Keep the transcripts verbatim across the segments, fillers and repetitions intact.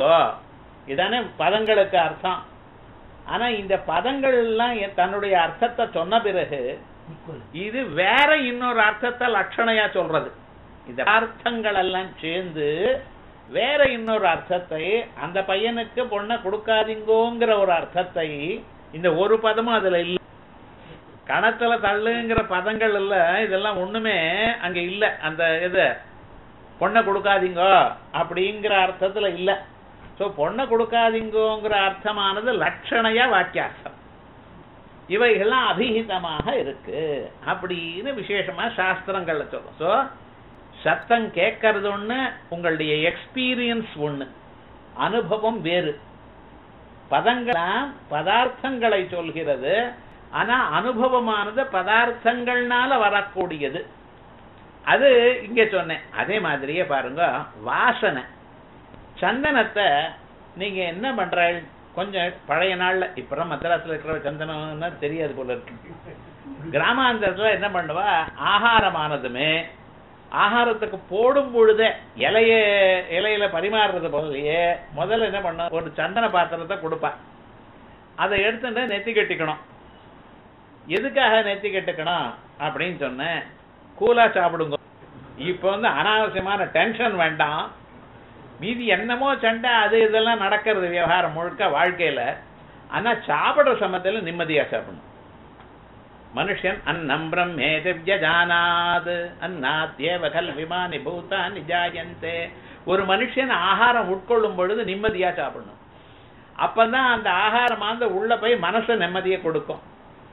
இதானே பதங்களுக்கு அர்த்தம். ஆனா இந்த பதங்கள் எல்லாம் தன்னுடைய அர்த்தத்தை சொன்ன பிறகு இது வேற இன்னொரு அர்த்தத்தை லட்சணையா சொல்றது. இந்த அர்த்தங்கள் எல்லாம் சேர்ந்து வேற இன்னொரு அர்த்தத்தை, அந்த பையனுக்கு பொண்ணை கொடுக்காதீங்கோங்கிற ஒரு அர்த்தத்தை, இந்த ஒரு பதமும் அதுல இல்ல. கணத்துல தள்ளுங்கிற பதங்கள் இல்ல, இதெல்லாம் ஒண்ணுமே அங்க இல்ல. அந்த இது பொண்ணை கொடுக்காதீங்க அப்படிங்கிற அர்த்தத்துல இல்ல. சோ பொண்ணை கொடுக்காதீங்கோங்கிற அர்த்தமானது லட்சணையா வாக்கியார்த்தம். இவைகள்லாம் அபிஹிதமாக இருக்கு அப்படின்னு விசேஷமா சாஸ்திரங்கள்ல சொல்லும். சோ சத்தம் கேட்கறது ஒண்ணு, உங்களுடைய எக்ஸ்பீரியன்ஸ் ஒண்ணு, அனுபவம் வேறு. பதங்களாம் பதார்த்தங்களை சொல்கிறது, ஆனா அனுபவமானது பதார்த்தங்கள்னால வரக்கூடியது. அது இங்க சொன்னேன். அதே மாதிரியே பாருங்க, வாசனை சந்தனத்தை நீங்க என்ன பண்ற, கொஞ்சம் பழைய நாள்ல, இப்ப மദ്രാஸ்ல இருக்கிற சந்தனம்னா தெரியாது போல இருக்கு. கிராமாந்தரத்துல என்ன பண்ணுவா, ஆகாரமானதுமே ஆகாரத்துக்கு போடும் பொழுதே இலைய இலையில பரிமாறுறது போலயே முதல்ல என்ன பண்ண, ஒரு சந்தன பாத்திரத்தை கொடுப்பா. அதை எடுத்துட்டு நெத்தி கட்டிக்கணும். எதுக்காக நெத்தி கட்டுக்கணும் அப்படின்னு சொன்னேன், கூலா சாப்பிடுங்க. இப்ப வந்து அனாவசியமான டென்ஷன் வேண்டாம், மீதி என்னமோ சண்டை அது இதெல்லாம் நடக்கிறது விவகாரம் முழுக்க வாழ்க்கையில. ஆனா சாப்பிடுற சமயத்துல நிம்மதியா சாப்பிடணும். மனுஷன் அன்னம் பிரம்மேதிவ்யஜானாத் அன்னாத்யேவ கல்விமானி பூதானி ஜாயந்தே. ஒரு மனுஷன் ஆகாரம் உட்கொள்ளும் பொழுது நிம்மதியா சாப்பிடணும். அப்பதான் அந்த ஆகாரம் அந்த உள்ள போய் மனசை நிம்மதியை கொடுக்கும்.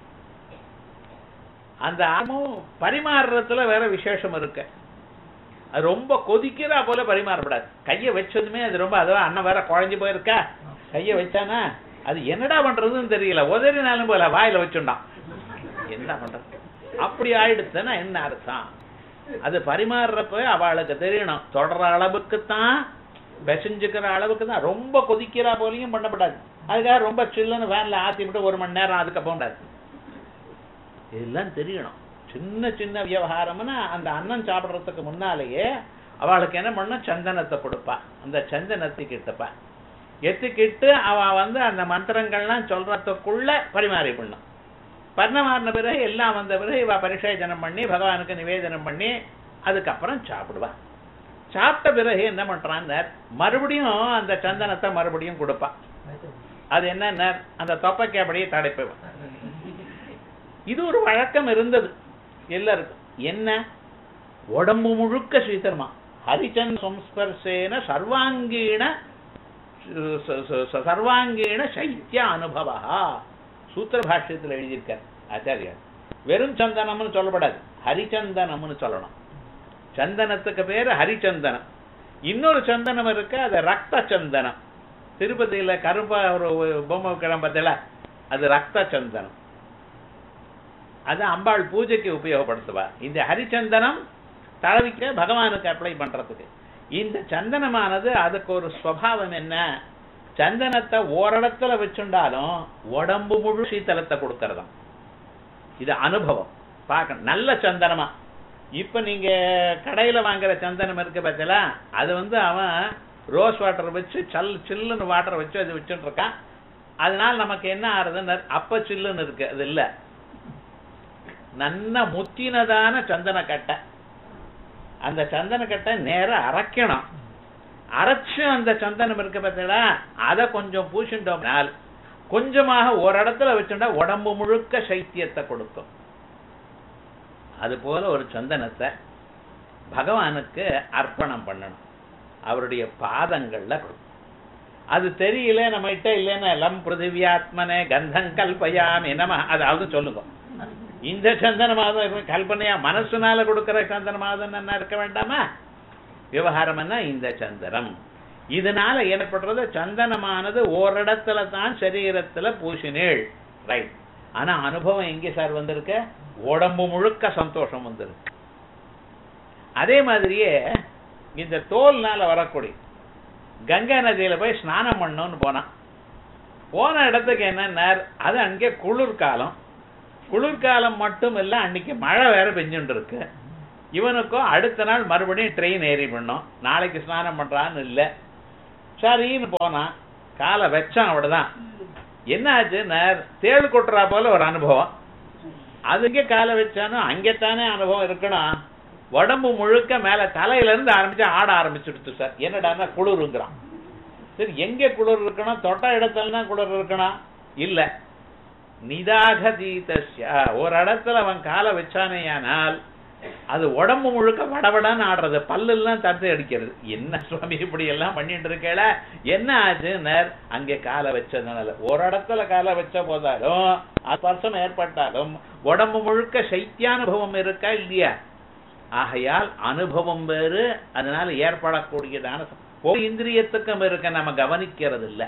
அந்த ஆகமும் பரிமாறுறதுல வேற விசேஷம் இருக்கு. அது ரொம்ப கொதிக்கிறா போல பரிமாறப்படாது. கையை வச்சதுமே அது ரொம்ப, அதான் அண்ணன் வேற குழஞ்சி போயிருக்கா, கையை வச்சானா அது என்னடா பண்றதுன்னு தெரியல, உதறினாலும் போல வாயில வச்சுட்டான், என்ன பண்றது, அப்படி ஆயிடுச்சுன்னா என்ன அர்த்தம். அது பரிமாறுறப்ப அவளுக்கு தெரியணும், தொடர அளவுக்குத்தான் பெசஞ்சுக்கிற அளவுக்கு தான். ரொம்ப கொதிக்கிறா போலையும் பண்ணப்படாது. அதுக்காக ரொம்ப சில்லுன்னு வேன்ல ஆத்தி விட்டு ஒரு மணி நேரம் அதுக்கு போகாது. இதெல்லாம் தெரியணும். சின்ன சின்ன விவகாரம்னா அந்த அன்னம் சாப்பிட்றதுக்கு முன்னாலேயே அவளுக்கு என்ன பண்ண, சந்தனத்தை கொடுப்பா. அந்த சந்தனத்தை கிட்டப்பா எத்துக்கிட்டு அவ வந்து அந்த மந்திரங்கள்லாம் சொல்றதுக்குள்ள பரிமாறி பண்ணும். பரிமாறின பிறகு எல்லாம் வந்த பிறகு இவ பரிசேஜனம் பண்ணி பகவானுக்கு நிவேதனம் பண்ணி அதுக்கப்புறம் சாப்பிடுவா. சாப்பிட்ட பிறகு என்ன பண்றான், மறுபடியும் அந்த சந்தனத்தை மறுபடியும் கொடுப்பா. அது என்ன, அந்த தொப்பைக்கு அப்படியே தடைப்பா. இது ஒரு வழக்கம் இருந்தது எல்லாருக்கும். என்ன, உடம்பு முழுக்க சீத்தர்மா ஹரிச்சன் சம்ஸ்பர்சேன சர்வாங்கீண சர்வாங்கீண சைத்திய அனுபவா சூத்திர பாஷ்யத்தில் எழுதியிருக்கார் ஆச்சாரியார். வெறும் சந்தனம்னு சொல்லப்படாது, ஹரிச்சந்தனம்னு சொல்லணும். சந்தனத்துக்கு பேரு ஹரிச்சந்தனம். இன்னொரு சந்தனம் இருக்கு, அது ரத்த சந்தனம். திருப்பதியில கருப்பா ஒரு பொம்மை கிளம்பத்தில அது ரத்த சந்தனம். அது அம்பாள் பூஜைக்கு உபயோகப்படுத்துவா. இந்த ஹரிச்சந்தனம் தடவிக்க பகவானுக்கு அப்ளை பண்றதுக்கு. இந்த சந்தனமானது அதுக்கு ஒரு ஸ்வபாவம் என்ன, சந்தனத்தை ஓரிடத்துல வச்சுண்டாலும் உடம்பு முழு சீத்தலத்தை கொடுக்கறதாம். இது அனுபவம் பார்க்கணும். நல்ல சந்தனமா, இப்ப நீங்க கடையில வாங்குற சந்தனம் இருக்கு பார்த்தீங்களா, அது வந்து அவன் ரோஸ் வாட்டர் வச்சு சல் சில்லுன்னு வாட்டர் வச்சு அது வச்சுட்டு இருக்கான். அதனால நமக்கு என்ன ஆறுதுன்னு அப்ப சில்லுன்னு இருக்கு. அது இல்ல, நல்ல முத்தினதான சந்தன கட்டை. அந்த சந்தன கட்டை நேர அரைக்கணும். அரைச்சு அந்த சந்தனம் இருக்கு பார்த்தீங்களா, அதை கொஞ்சம் பூசிட்டோம்னால் கொஞ்சமாக ஒரு இடத்துல வச்சுட்டா உடம்பு முழுக்க சைத்தியத்தை கொடுக்கும். அது போல ஒரு சந்தனத்தை பகவானுக்கு அர்ப்பணம் பண்ணணும். அவருடைய பாதங்கள்ல அது தெரியல நம்ம கிட்ட இல்லைன்னா லம் பிருத்திவியாத்மனே கந்தம் கல்பயாமி நம, அதாவது சொல்லுங்க. இந்த சந்தனமாவது கல்பனையா மனசுனால கொடுக்கிற சந்தனமாவது என்ன இருக்க வேண்டாமா? விவகாரம் என்ன, இந்த சந்தனம். இதனால ஏற்படுறது சந்தனமானது ஓரிடத்துல தான் சரீரத்துல பூசினேள், ரைட். ஆனா அனுபவம் எங்கே சார் வந்திருக்க, உடம்பு முழுக்க சந்தோஷம் வந்திருக்கு. அதே மாதிரியே இந்த தோல்னால வரக்கூடிய கங்கா நதியில போய் ஸ்நானம் பண்ணணும்னு போனான். போன இடத்துக்கு என்ன, அது அங்கே குளிர்காலம். குளிர்காலம் மட்டும் இல்ல, அன்னைக்கு மழை வேற பெஞ்சுட்டு இருக்கு. இவனுக்கும் அடுத்த நாள் மறுபடியும் ட்ரெயின் ஏறி பண்ணோம். நாளைக்கு ஸ்நானம் பண்றான்னு இல்லை. சரின்னு போனான், காலை வச்சான், அவ்வளவுதான். என்ன ஆச்சுன்னா தேள் கொட்டுறா போல ஒரு அனுபவம். அதுக்கே காலை வச்சானோ அங்கேத்தானே அனுபவம் இருக்கணும். உடம்பு முழுக்க மேல தலையில இருந்து ஆரம்பிச்சு ஆட ஆரம்பிச்சுடுச்சு சார். என்னடான்னா குளிருங்கிறான். சரி, எங்க குளிர் இருக்கணும்? தொட்ட இடத்துலனா குளிர் இருக்கணும் இல்ல. நிதாகதீதஸ்ய, ஒரு இடத்துல அவன் காலை வச்சானேயானால் அது உடம்பு முழுக்க வடவடான்னு ஆடுறது, பல்லு எல்லாம் தத்து அடிக்கிறது. என்ன சுவாமி இப்படி எல்லாம் பண்ணிட்டு இருக்கல? என்ன ஆச்சுன்னு அங்கே காலை வச்சதுனால, ஒரு இடத்துல காலை வச்ச போதாலும் ஸ்பர்சம் ஏற்பட்டாலும் உடம்பு முழுக்க சைத்தியானுபவம் இருக்கா இல்லையா? ஆகையால் அனுபவம் வேறு, அதனால ஏற்படக்கூடியதான இந்திரியத்துக்கும் இருக்க நம்ம கவனிக்கிறது இல்லை.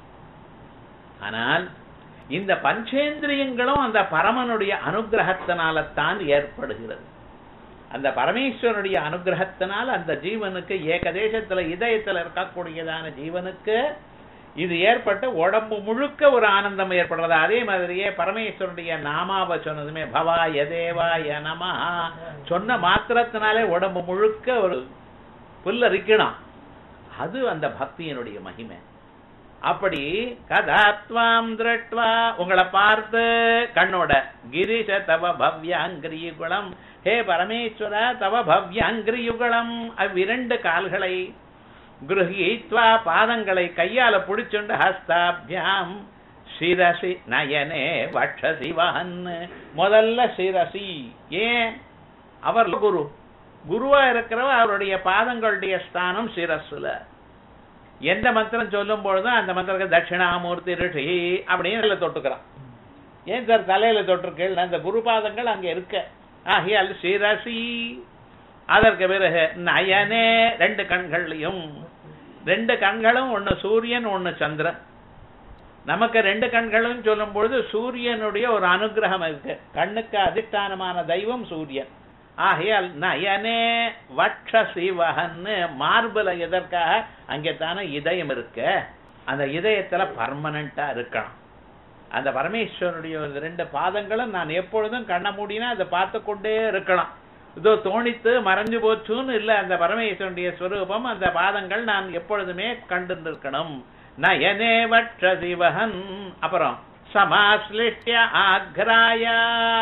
ஆனால் இந்த பஞ்சேந்திரியங்களும் அந்த பரமனுடைய அனுகிரகத்தினால தான் ஏற்படுகிறது. அந்த பரமேஸ்வரனுடைய அனுகிரகத்தினால் அந்த ஜீவனுக்கு ஏகதேசத்துல இதயத்துல இருக்கக்கூடியதான ஜீவனுக்கு இது ஏற்பட்டு உடம்பு முழுக்க ஒரு ஆனந்தம் ஏற்படுறது. அதே மாதிரியே பரமேஸ்வரனுடைய நாமாவ சொன்னதுமே பவாய தேவாய நமஹ சொன்ன மாத்திரத்தினாலே உடம்பு முழுக்க ஒரு புல்லரிக்கணும். அது அந்த பக்தியினுடைய மகிமை. அப்படி கதாத்வாம் திருட்வா, உங்களை பார்த்து கண்ணோட கிரிஷ தவ பவ்யாங்கிரியுகுலம், ஹே பரமேஸ்வர தவ பவ்யாங்கிரியுகுலம், அவ்விரண்டு கால்களை கிருஹீத்வா பாதங்களை கையால பிடிச்சுண்டு ஹஸ்தாபியாம் சிரசி நயனே வட்சசி வஹன், முதல்ல சிரசி. ஏன்? அவர் குரு, குருவா இருக்கிறவர், அவருடைய பாதங்களுடைய ஸ்தானம் சிரஸ்ல. எந்த மந்திரம் சொல்லும் பொழுதும் அந்த மந்திரத்துக்கு தட்சிணாமூர்த்தி ரிஷி அப்படின்னு தொட்டுக்கிறான். ஏன் சார் தலையில தொட்டிருக்கேள்? அந்த குருபாதங்கள் அங்க இருக்க. ஆகியால் சிரசி. அதற்கு பிறகு நயனே, ரெண்டு கண்கள்லையும், ரெண்டு கண்களும் ஒன்னு சூரியன் ஒன்னு சந்திரன். நமக்கு ரெண்டு கண்களும் சொல்லும் பொழுது சூரியனுடைய ஒரு அனுகிரகம் இருக்கு. கண்ணுக்கு அதிஷ்டானமான தெய்வம் சூரியன். ஆகையால் நயனே வட்சசி வஹன்னு, மார்புல எதற்காக? அங்கே தானே இதயம் இருக்க. அந்த இதயத்துல பர்மனண்டா இருக்கணும். அந்த பரமேஸ்வரனுடைய ரெண்டு பாதங்களும் நான் எப்பொழுதும் கண்ண மூடினா அதை பார்த்து கொண்டே இருக்கணும். இதோ தோணித்து மறைஞ்சு போச்சுன்னு இல்ல, அந்த பரமேஸ்வரனுடைய ஸ்வரூபம், அந்த பாதங்கள் நான் எப்பொழுதுமே கண்டு இருக்கணும். நயனே வட்சசி வஹன். அப்புறம் சமாஸ்லிஷ்ய ஆக்ராயா,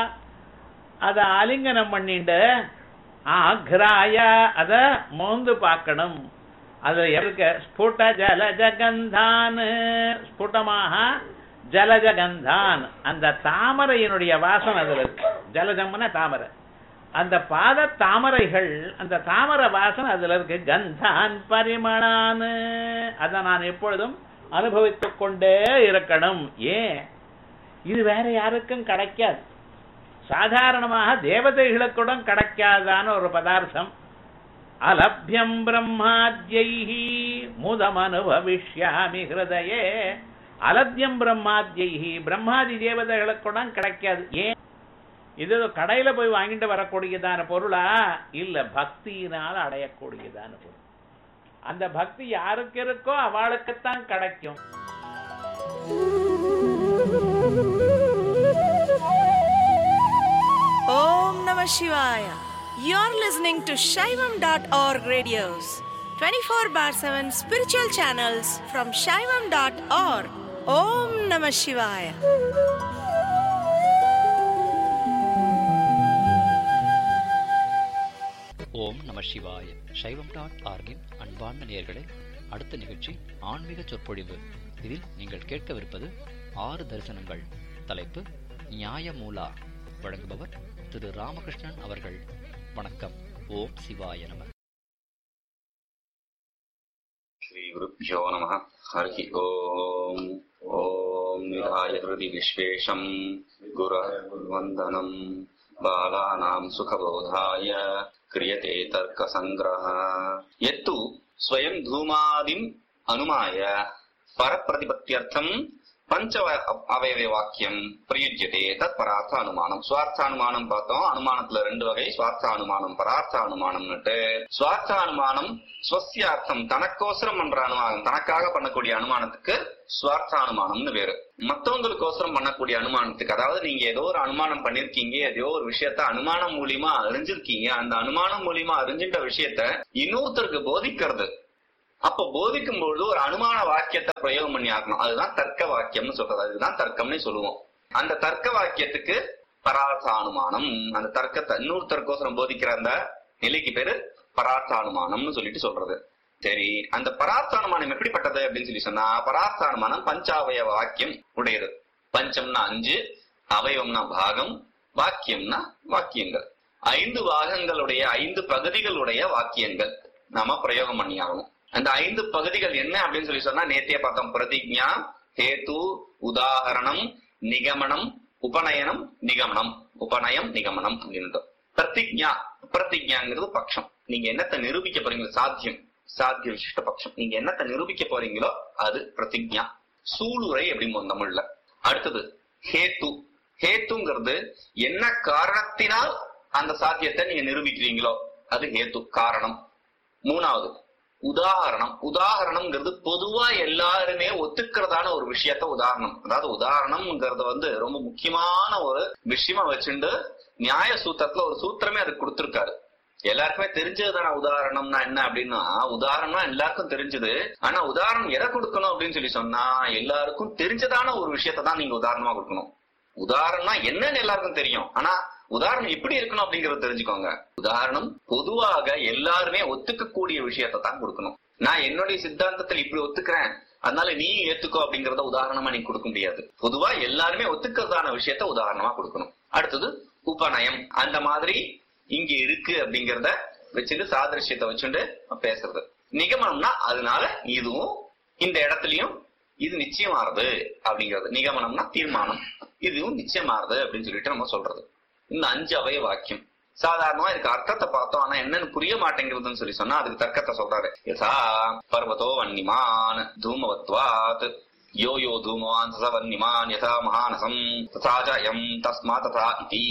அத ஆலிங்கனம் பண்ணிட்டு ஆக்ராயா அத மோந்து பார்க்கணும். அது இருக்க ஸ்புட ஜலஜகந்தான், ஸ்புடமாக ஜலஜகந்தான், அந்த தாமரையினுடைய வாசனை அதுல இருக்கு. ஜலஜம்னா தாமரை, அந்த பாத தாமரைகள், அந்த தாமரை வாசனை அதுல இருக்கு. கந்தான் பரிமளான், அதை நான் எப்பொழுதும் அனுபவித்துக் கொண்டே இருக்கணும். ஏன்? இது வேற யாருக்கும் கிடைக்காது. சாதாரணமாக தேவதைகளுக்கூட கிடைக்காதான ஒரு பதார்த்தம். அலப்யம் பிரம்மாத்யைஹி முதம் அனுபவிஷ்யாமி ஹிருதயே. அலப்யம் பிரம்மாத்யைஹி, பிரம்மாதி தேவதைகளுக்கூட கிடைக்காது. ஏன்? இது கடையில போய் வாங்கிட்டு வரக்கூடியதான பொருளா? இல்ல, பக்தியினால் அடையக்கூடியதான பொருள். அந்த பக்தி யாருக்கு இருக்கோ அவளுக்குத்தான் கிடைக்கும். Om Namah Shivaya. You're listening to Shaivam dot org radios, twenty-four bar seven spiritual channels from Shaivam dot org. Om Namah Shivaya. ஓம் நம சிவாய. சைவம் டாட் ஆர்கின் அன்பார்ந்த நேயர்களே, அடுத்த நிகழ்ச்சி ஆன்மீக சொற்பொழிவு. இதில் நீங்கள் கேட்கவிருப்பது ஆறு தரிசனங்கள். தலைப்பு நியாயமூலா. வழங்குபவர் திரு ராமகிருஷ்ணன் அவர்கள். வணக்கம். ஓம் சிவாய நம. ஸ்ரீ குருப்யோ நமஹ. ஹரி ஓம். ஓம் நிதாய ஹிருதி விஸ்வேஷம் குருவந்தனம் பாலானாம் சுகபோதாய கிரியதே தர்க்க சங்கிரஹ. யத்து ஸ்வயம் தூமாதிம் அனுமாய பரப்பிரதிபத்தியர்த்தம் பஞ்ச அவயவ வாக்கியம் பிரயுஜ்யதே தத் பரார்த்த அனுமானம். சுவார்த்த அனுமானம் பார்த்தோம். அனுமானத்துல ரெண்டு வகை, சுவார்த்த அனுமானம், பரார்த்த அனுமானம்னுட்டு. சுவார்த்த அனுமானம் ஸ்வஸ்யார்த்தம், தனக்கோசரம் பண்ற அனுமானம், தனக்காக பண்ணக்கூடிய அனுமானத்துக்கு சுவார்த்த அனுமானம்னு வேறு. மத்தவங்களுக்கோசரம் பண்ணக்கூடிய அனுமானத்துக்கு, அதாவது நீங்க ஏதோ ஒரு அனுமானம் பண்ணிருக்கீங்க, ஏதோ ஒரு விஷயத்த அனுமானம் மூலியமா அறிஞ்சிருக்கீங்க, அந்த அனுமானம் மூலியமா அறிஞ்சிட்ட விஷயத்த இன்னொருத்தருக்கு போதிக்கிறது, அப்ப போதிக்கும் பொழுது ஒரு அனுமான வாக்கியத்தை பிரயோகம் பண்ணி ஆகணும். அதுதான் தர்க்க வாக்கியம்னு சொல்றது. அதுதான் தர்க்கம்னு சொல்லுவோம். அந்த தர்க்க வாக்கியத்துக்கு பரார்த்த அனுமானம், அந்த தர்க்கத்தை இன்னொரு தர்க்கோசரம் போதிக்கிற அந்த நிலைக்கு பேரு பரார்த்த அனுமானம்னு சொல்லிட்டு சொல்றது. சரி, அந்த பரார்த்த அனுமானம் எப்படிப்பட்டது அப்படின்னு சொல்லி சொன்னா, பரார்த்த அனுமானம் பஞ்சாவய வாக்கியம் உடையது. பஞ்சம்னா அஞ்சு, அவயவம்னா பாகம், வாக்கியம்னா வாக்கியங்கள். ஐந்து பாகங்களுடைய ஐந்து பகுதிகளுடைய வாக்கியங்கள் நாம பிரயோகம் பண்ணி ஆகணும். அந்த ஐந்து பகுதிகள் என்ன அப்படின்னு சொல்லி சொன்னா, நேத்திய பார்த்தோம். பிரதிஜ்ஞா, ஹேது, உதாகரணம், நிகமனம், உபநயனம், நிகமனம், உபநயம், நிகமனம் அப்படின்னு. பிரதிஜ்ஞா, பிரதிஜ்ஞாங்கிறது பட்சம். நீங்க என்னத்தை நிரூபிக்க போறீங்களோ, சாத்தியம், சாத்திய விசிஷ்ட பட்சம். நீங்க என்னத்தை நிரூபிக்க போறீங்களோ அது பிரதிஜ்ஞா. சூளுரை அப்படின்னு தமிழ்ல. அடுத்தது ஹேத்து. ஹேத்துங்கிறது என்ன காரணத்தினால் அந்த சாத்தியத்தை நீங்க நிரூபிக்கிறீங்களோ அது ஹேத்து, காரணம். மூணாவது உதாரணம். உதாரணம்ங்கிறது பொதுவா எல்லாருமே ஒத்துக்கிறதான ஒரு விஷயத்த உதாரணம். அதாவது உதாரணம்ங்கிறத வந்து ரொம்ப முக்கியமான ஒரு விஷயமா வச்சுட்டு நியாய சூத்திரத்துல ஒரு சூத்திரமே அதுக்கு கொடுத்திருக்காரு. எல்லாருக்குமே தெரிஞ்சதுதான உதாரணம்னா என்ன அப்படின்னா, உதாரணம்னா எல்லாருக்கும் தெரிஞ்சது. ஆனா உதாரணம் எதை கொடுக்கணும் அப்படின்னு சொல்லி சொன்னா, எல்லாருக்கும் தெரிஞ்சதான ஒரு விஷயத்த தான் நீங்க உதாரணமா கொடுக்கணும். உதாரணம்னா என்னன்னு எல்லாருக்கும் தெரியும், ஆனா உதாரணம் எப்படி இருக்கணும் அப்படிங்கறத தெரிஞ்சுக்கோங்க. உதாரணம் பொதுவாக எல்லாருமே ஒத்துக்க கூடிய விஷயத்த தான் கொடுக்கணும். நான் என்னுடைய சித்தாந்தத்தில் இப்படி ஒத்துக்கிறேன், அதனால நீ ஏத்துக்கோ அப்படிங்கறத உதாரணமா நீங்க கொடுக்க முடியாது. பொதுவா எல்லாருமே ஒத்துக்கிறதான விஷயத்த உதாரணமா கொடுக்கணும். அடுத்தது உபநயம். அந்த மாதிரி இங்க இருக்கு அப்படிங்கறத வச்சுட்டு சாதிருஷ்யத்தை வச்சுட்டு பேசுறது. நிகமனம்னா அதனால இதுவும் இந்த இடத்துலயும் இது நிச்சயமாறுது அப்படிங்கிறது. நிகமனம்னா தீர்மானம், இதுவும் நிச்சயமாறுது அப்படின்னு சொல்லிட்டு நம்ம சொல்றது. இந்த அஞ்சு அவய வாக்கியம் சாதாரணமா இதுக்கு அர்த்தத்தை பார்த்தோம், ஆனா என்னன்னு புரிய மாட்டேங்கிறதுன்னு சொல்லி சொன்னா அதுக்கு தர்க்கத்தை சொல்றாரு. யதா பர்வதோ வன்னிமான் தூமவத்வாத் யோ யோ தூமவான் ச வன்னிமான் யதா மகானசம் ததாஜயம் தஸ்மா ததா இதி.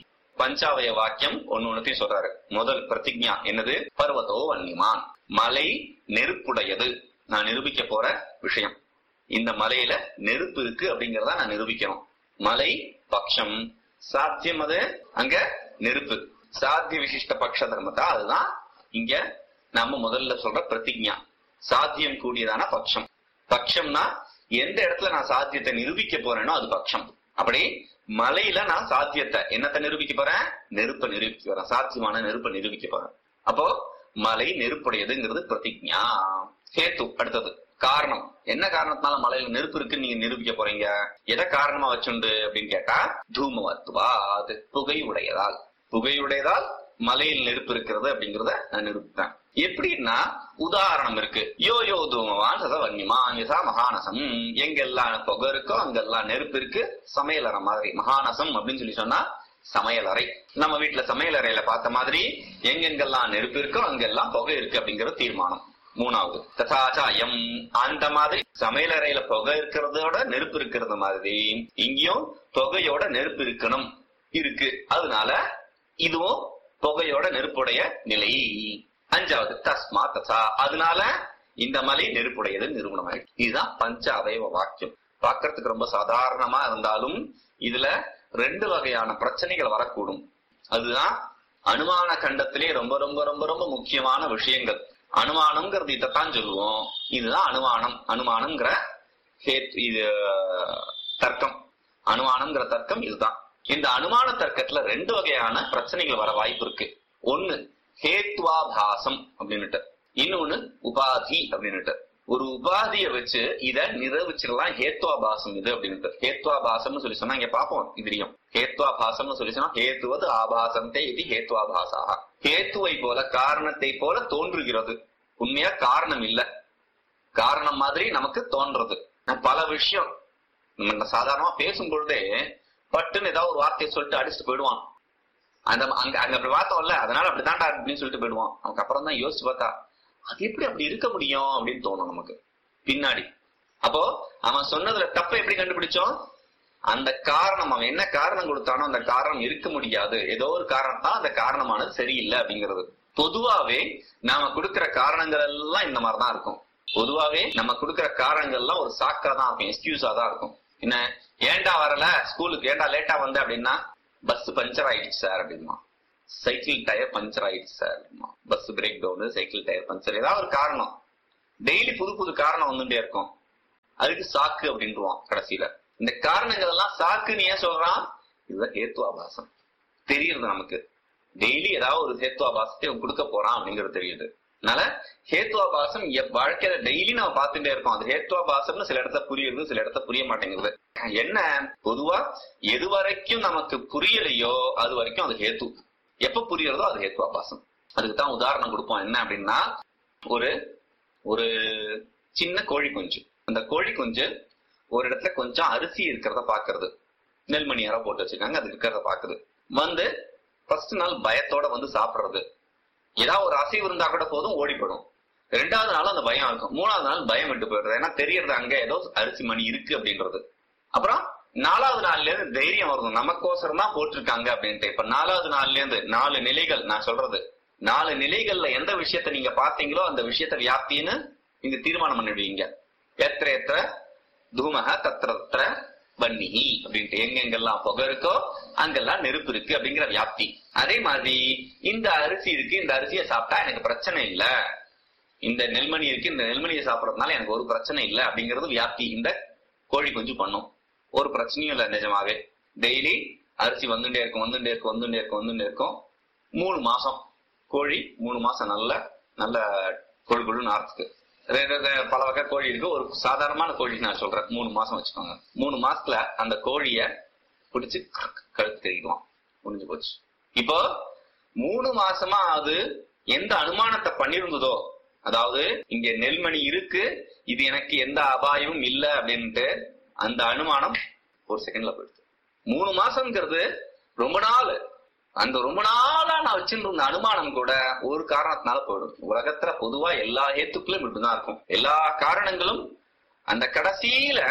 பஞ்சாவய வாக்கியம் ஒன்னு ஒன்னுத்தையும் சொல்றாரு. முதல் பிரதிஜ்ஞா என்னது? பர்வதோ வன்னிமான், மலை நெருப்புடையது. நான் நிரூபிக்க போற விஷயம், இந்த மலையில நெருப்பு இருக்கு அப்படிங்கறத நான் நிரூபிக்கணும். மலை பட்சம், சாத்தியம் அது அங்க நெருப்பு. சாத்திய விசிஷ்ட பட்ச தர்மத்தா அதுதான் இங்க நம்ம முதல்ல சொல்ற பிரதிஜ்ஞா. சாத்தியம் கூடியதான பட்சம். பட்சம்னா எந்த இடத்துல நான் சாத்தியத்தை நிரூபிக்க போறேனோ அது பட்சம். அப்படி மலையில நான் சாத்தியத்தை என்னத்தை நிரூபிக்க போறேன்? நெருப்பை நிரூபிக்க போறேன். சாத்தியமான நெருப்பை நிரூபிக்க போறேன். அப்போ மலை நெருப்புடையதுங்கிறது பிரதிஜ்ஞா. ஹேத்து அடுத்தது காரணம். என்ன காரணத்தினால மலையில நெருப்பு இருக்குன்னு நீங்க நிரூபிக்க போறீங்க? எதை காரணமா வச்சுண்டு அப்படின்னு கேட்டா, தூமவத்வாத், புகை உடையதால். புகையுடையதால் மலையில் நெருப்பு இருக்கிறது அப்படிங்கறத நான் நிரூபிப்பேன். எப்படின்னா உதாரணம் இருக்கு. யோ யோ தூமவான் சத வன்னிமான் யதா மகானசம். எங்கெல்லாம் புகை இருக்கோ அங்கெல்லாம் நெருப்பு இருக்கு. சமையலறை மாதிரி மகானசம் அப்படின்னு சொல்லி சொன்னா சமையலறை. நம்ம வீட்டுல சமையலறையில பார்த்த மாதிரி எங்கெங்கெல்லாம் நெருப்பு இருக்கோ அங்கெல்லாம் புகை இருக்கு அப்படிங்கிற தீர்மானம். மூணாவது ததாச்சாயம், அந்த மாதிரி சமையலறையில புகை இருக்கிறதோட நெருப்பு இருக்கிறது மாதிரி இங்கேயும் புகையோட நெருப்பு இருக்கணும் இருக்கு. அதனால இதுவும் புகையோட நெருப்புடைய நிலை. அஞ்சாவது தஸ்மா தசா, அதனால இந்த மலை நெருப்புடையது நிரூபணம் ஆயிடுச்சு. இதுதான் பஞ்ச அவயவ வாக்கியம். பார்க்கறதுக்கு ரொம்ப சாதாரணமா இருந்தாலும் இதுல ரெண்டு வகையான பிரச்சனைகள் வரக்கூடும். அதுதான் அனுமான கண்டத்திலே ரொம்ப ரொம்ப ரொம்ப ரொம்ப முக்கியமான விஷயங்கள். அனுமானம்ங்கிறது இதைத்தான் சொல்லுவோம். இதுதான் அனுமானம். அனுமானம்ங்கிற இது தர்க்கம். அனுமானம்ங்கிற தர்க்கம் இதுதான். இந்த அனுமான தர்க்கத்துல ரெண்டு வகையான பிரச்சனைகள் வர வாய்ப்பு இருக்கு. ஒண்ணு ஹேத்வாபாசம் அப்படின்னுட்டு, இன்னொன்னு உபாதி அப்படின்னுட்டு. ஒரு உபாதிய வச்சு இத நிரூபிச்சிடலாம். ஹேத்வாபாசம் இது அப்படின்ட்டு. ஹேத்வாபாசம்னு சொல்லி சொன்னா இங்க பாப்போம் இதுலயும். ஹேத்வாபாசம்னு சொல்லி சொன்னா ஹேத்துவது ஆபாசந்தே இது ஹேத்வாபாசாக. ஹேத்துவை போல காரணத்தை போல தோன்றுகிறது. உண்மையா காரணம் இல்ல, காரணம் மாதிரி நமக்கு தோன்றது. பல விஷயம் நம்ம சாதாரணமா பேசும் பொழுதே பட்டுன்னு ஏதாவது ஒரு வார்த்தையை சொல்லிட்டு அடிச்சுட்டு போயிடுவான். அந்த அங்க அங்க அப்படி பார்த்தோம்ல, அதனால அப்படித்தான்டா அப்படின்னு சொல்லிட்டு போயிடுவான். நமக்கு அப்புறம் தான் யோசிச்சு பார்த்தா அது எப்படி அப்படி இருக்க முடியும் அப்படின்னு தோணும் நமக்கு பின்னாடி. அப்போ அவன் சொன்னதுல தப்ப எப்படி கண்டுபிடிச்சோம்? அந்த காரணம், அவன் என்ன காரணம் கொடுத்தானோ அந்த காரணம் இருக்க முடியாது, ஏதோ ஒரு காரணம் தான், அந்த காரணமானது சரியில்லை அப்படிங்கிறது. பொதுவாவே நாம கொடுக்கிற காரணங்கள் எல்லாம் இந்த மாதிரிதான் இருக்கும். பொதுவாவே நம்ம கொடுக்கிற காரணங்கள் எல்லாம் ஒரு சாக்கா தான் இருக்கும், எக்ஸ்கியூஸா தான் இருக்கும். என்ன ஏண்டா வரல ஸ்கூலுக்கு, ஏண்டா லேட்டா வந்த அப்படின்னா பஸ் பஞ்சர் ஆயிடுச்சு சார் அப்படின்னா, சைக்கிள் டயர் பஞ்சர் ஆயிடுச்சு சார் அப்படின்னா, bus break down, cycle tyre puncture, ஏதாவது ஒரு காரணம். டெய்லி புது புது காரணம் வந்துட்டே இருக்கும். அதுக்கு சாக்கு அப்படின்ட்டுவான் கடைசியில. இந்த காரணங்கள் எல்லாம் சாக்குன்னு ஏன் சொல்றான்? இதுதான் ஹேத்துவாபாசம் தெரியுது நமக்கு. டெய்லி ஏதாவது ஒரு ஹேத்துவாபாசத்தை அவன் கொடுக்க போறான் அப்படிங்கிறது தெரியுது. அதனால ஹேத்துவாபாசம் வாழ்க்கையில டெய்லி நம்ம பார்த்துட்டே இருக்கோம். அது ஹேத்துவாபாசம்னு சில இடத்துல புரியுது, சில இடத்துல புரிய மாட்டேங்குது. என்ன பொதுவா எது வரைக்கும் நமக்கு புரியலையோ அது வரைக்கும் அது ஹேத்து. எப்ப புரியறதோ அது ஹேத்துவாபாசம். அதுக்குதான் உதாரணம் கொடுப்போம். என்ன அப்படின்னா, ஒரு ஒரு சின்ன கோழி குஞ்சு, அந்த கோழி குஞ்சு ஒரு இடத்துல கொஞ்சம் அரிசி இருக்கிறத பாக்குறது, நெல்மணி யாரோ போட்டு வச்சிருக்காங்க, அது இருக்கிறத பாக்குது. வந்து ஃபர்ஸ்ட் நாள் பயத்தோட வந்து சாப்பிடுறது. ஏதாவது ஒரு அசைவு இருந்தா கூட போதும் ஓடிப்படும். ரெண்டாவது நாள் அந்த பயம் இருக்கும். மூணாவது நாள் பயம் விட்டு போயிடுறது. ஏன்னா தெரியறது அங்க ஏதோ அரிசி மணி இருக்கு அப்படின்றது. அப்புறம் நாலாவது நாள்ல இருந்து தைரியம் வருது, நமக்கோசரம் தான் போட்டிருக்காங்க அப்படின்ட்டு. இப்ப நாலாவது நாள்ல இருந்து நாலு நிலைகள் நான் சொல்றது, நாலு நிலைகள்ல எந்த விஷயத்த நீங்க பாத்தீங்களோ அந்த விஷயத்த வியாப்தின்னு நீங்க தீர்மானம் பண்ணிடுவீங்க. எத்திர எத்திர தூமக தத்திர வன்னிஹி அப்படின்ட்டு, எங்கெங்கெல்லாம் புகை இருக்கோ அங்கெல்லாம் நெருப்பு இருக்கு அப்படிங்கிற வியாப்தி. அதே மாதிரி இந்த அரிசி இருக்கு, இந்த அரிசியை சாப்பிட்டா எனக்கு பிரச்சனை இல்ல, இந்த நெல்மணி இருக்கு, இந்த நெல்மணியை சாப்பிடறதுனால எனக்கு ஒரு பிரச்சனை இல்லை அப்படிங்கிறது வியாப்தி இந்த கோழி குஞ்சு பண்ணும். ஒரு பிரச்சனையும் இல்லை நிஜமாவே. டெய்லி அரிசி வந்துட்டே இருக்கும் வந்துட்டே இருக்கும் வந்துட்டே இருக்கும் வந்துட்டே இருக்கும். மூணு மாசம் கோழி, மூணு மாசம் நல்ல நல்ல கொழு கொழு நார்த்துக்கு. பல வகை கோழி இருக்கு. ஒரு சாதாரணமான கோழி நான் சொல்றேன், மூணு மாசம் வச்சுக்கோங்க. மூணு மாசத்துல அந்த கோழிய பிடிச்சு கழுத்து தெரிவிக்குவான், முடிஞ்சு போச்சு. இப்போ மூணு மாசமா அது எந்த அனுமானத்தை பண்ணிருந்ததோ, அதாவது இங்க நெல்மணி இருக்கு, இது எனக்கு எந்த அபாயமும் இல்ல அப்படின்ட்டு அந்த அனுமானம் ஒரு செகண்ட்ல போயிடுது. மூணு மாசம்ங்கிறது ரொம்ப நாள். அந்த ரொம்ப நாளா நான் வச்சிருந்த அனுமானம் கூட ஒரு காரணத்தினால போயிடும். உலகத்துல பொதுவா எல்லா ஹேத்துக்களும் இப்படிதான் இருக்கும். எல்லா காரணங்களும் அந்த கடைசியில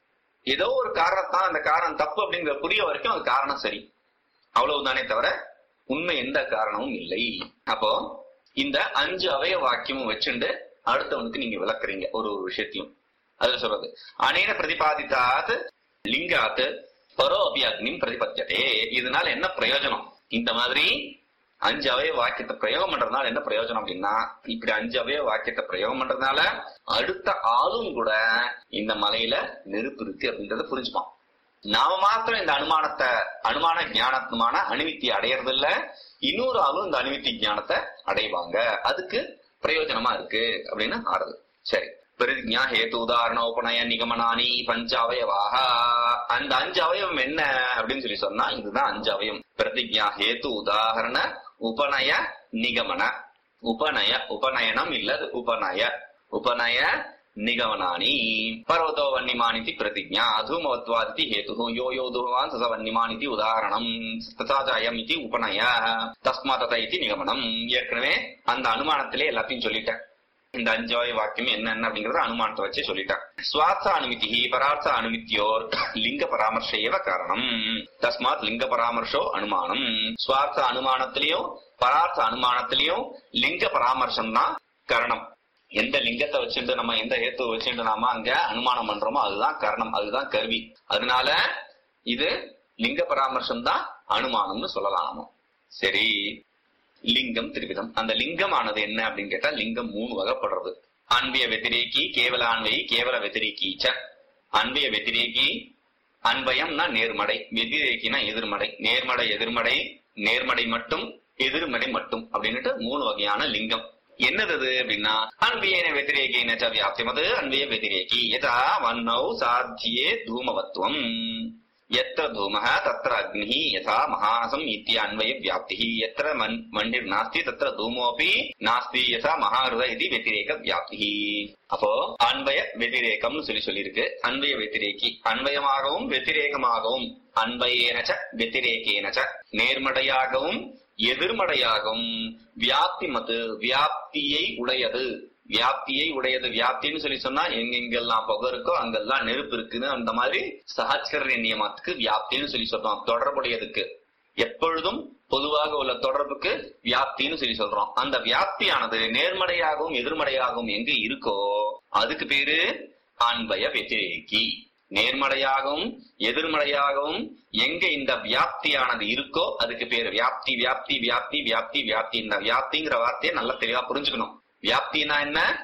ஏதோ ஒரு காரணத்தான் அந்த காரணம் தப்பு அப்படிங்கிற புரிய வரைக்கும் அது காரணம் சரி, அவ்வளவுதானே தவிர உண்மை எந்த காரணமும் இல்லை. அப்போ இந்த அஞ்சு அவய வாக்கியமும் வச்சுண்டு அடுத்தவனுக்கு நீங்க விளக்குறீங்க ஒரு ஒரு விஷயத்தையும். அதுல சொல்றது அனேன பிரதிபாதித்தாத் லிங்காத் பரோ அபி அக்னிம் பிரதிபத்தியதே. இதனால என்ன பிரயோஜனம்? இந்த மாதிரி அஞ்சு அவய வாக்கியத்தை பிரயோகம் பண்றதுனால என்ன பிரயோஜனம் அப்படின்னா, இப்படி அஞ்சு அவய வாக்கியத்தை பிரயோகம் பண்றதுனால அடுத்த ஆளும் கூட இந்த மலையில நெருப்பு இருக்கு அப்படின்றத புரிஞ்சுப்பான். நாம மாத்திரம் இந்த அனுமானத்தை அனுமான ஞானத்துமான அனுவித்தி அடையறது இல்ல, இன்னொரு ஆளும் இந்த அனுவித்தி ஞானத்தை அடைவாங்க. அதுக்கு பிரயோஜனமா இருக்கு அப்படின்னு ஆறுது. சரி, பிரதிஜா ஹேத்து உதாரண உபநய நிகமனானி பஞ்ச அவயவாக. அந்த அஞ்சு அவயவம் என்ன அப்படின்னு சொல்லி சொன்னா இதுதான் அஞ்சு அவயம். பிரதிஜா ஹேத்து உதாரண உபநய நிகமன. உபநய உபநயனம் இல்லது உபநய உபநய நிகமனானி. பர்வதோ வன்னிமானிதி பிரதிஜா தூமவத்வாதி ஹேத்து யோ யோ தூமவான் சச வன்னிமானிதி உதாரணம் ததாஜயம் இது உபநய தஸ்மா தத இது நிகமனம். ஏற்கனவே அந்த அனுமானத்திலே எல்லாத்தையும் சொல்லிட்டேன். இந்த அஞ்சாவது வாக்கியம் என்னென்ன அப்படிங்கறத அனுமானத்தை வச்சு சொல்லிட்டான். சுவார்த்த அனுமதி பரார்த்த அனுமதியோர் லிங்க பராமர்ஷேவ காரணம். தஸ்மாத் லிங்க பராமர்ஷோ அனுமானம். சுவார்த்த அனுமானத்திலையும் பரார்த்த அனுமானத்திலையும் லிங்க பராமர்சம் தான் காரணம். எந்த லிங்கத்தை வச்சுட்டு நம்ம எந்த ஹேத்துவை வச்சுட்டு நாம அங்க அனுமானம் பண்றோமோ அதுதான் காரணம், அதுதான் கருவி. அதனால இது லிங்க பராமர்சம் தான் அனுமானம்னு சொல்லலாம். சரி, லிங்கம் திருவிதம். அந்த லிங்கம் ஆனது என்ன அப்படின்னு கேட்டா லிங்கம் மூணு வகைப்படுறது. அன்பிய வெத்திரேக்கி, கேவல அன்வயி, கேவல வெத்திரேக்கி. ச அன்பிய வெத்திரேக்கி, அன்பயம்னா நேர்மடை, வெத்திரேக்கினா எதிர்மடை. நேர்மடை எதிர்மடை, நேர்மடை மட்டும் எதிர்மடை மட்டும் அப்படின்னுட்டு மூணு வகையான லிங்கம். என்னது அப்படின்னா அன்பியன வெத்திரேக்கின வியாப்திமது அன்பிய வெத்திரேக்கி யதா வன்னௌ சாத்தியே தூமவத்வம். यत्र धूमः तत्र अग्निः यथा महानसम् इत्यन्वय व्याप्तिः यत्र मण्डिर्नास्ति तत्र धूमोऽपि नास्ति यथा महाहृदय इति व्यतिरेक व्याप्तिः. அப்போ அன்வய வெதிரேகம் சொல்லி சொல்லியிருக்கு. அன்வய வெதிரேக்கி அன்வயமாகவும் வெதிரேகமாகவும், அன்வயேனச்ச வெதிரேகேனச்ச நேர்மடையாகவும் எதிர்மடையாகவும், வியாப்தி மது வியாப்தியை உடையது. வியாப்தியை உடையது வியாப்தின்னு சொல்லி சொன்னா எங்கெங்கெல்லாம் புகை இருக்கோ அங்கெல்லாம் நெருப்பு இருக்குன்னு அந்த மாதிரி சஹஸ்கர நியமத்துக்கு வியாப்தின்னு சொல்லி சொல்றோம். தொடர்புடையதுக்கு எப்பொழுதும் பொதுவாக உள்ள தொடர்புக்கு வியாப்தின்னு சொல்லி சொல்றோம். அந்த வியாப்தியானது நேர்மடையாகவும் எதிர்மடையாகவும் எங்க இருக்கோ அதுக்கு பேரு அன்வய வெதிரேகி. நேர்மடையாகவும் எதிர்மடையாகவும் எங்க இந்த வியாப்தியானது இருக்கோ அதுக்கு பேரு வியாப்தி. வியாப்தி வியாப்தி வியாப்தி வியாப்தி. இந்த வியாப்திங்கிற வார்த்தையை நல்லா தெளிவா புரிஞ்சுக்கணும். வியாப்தினா என்ன?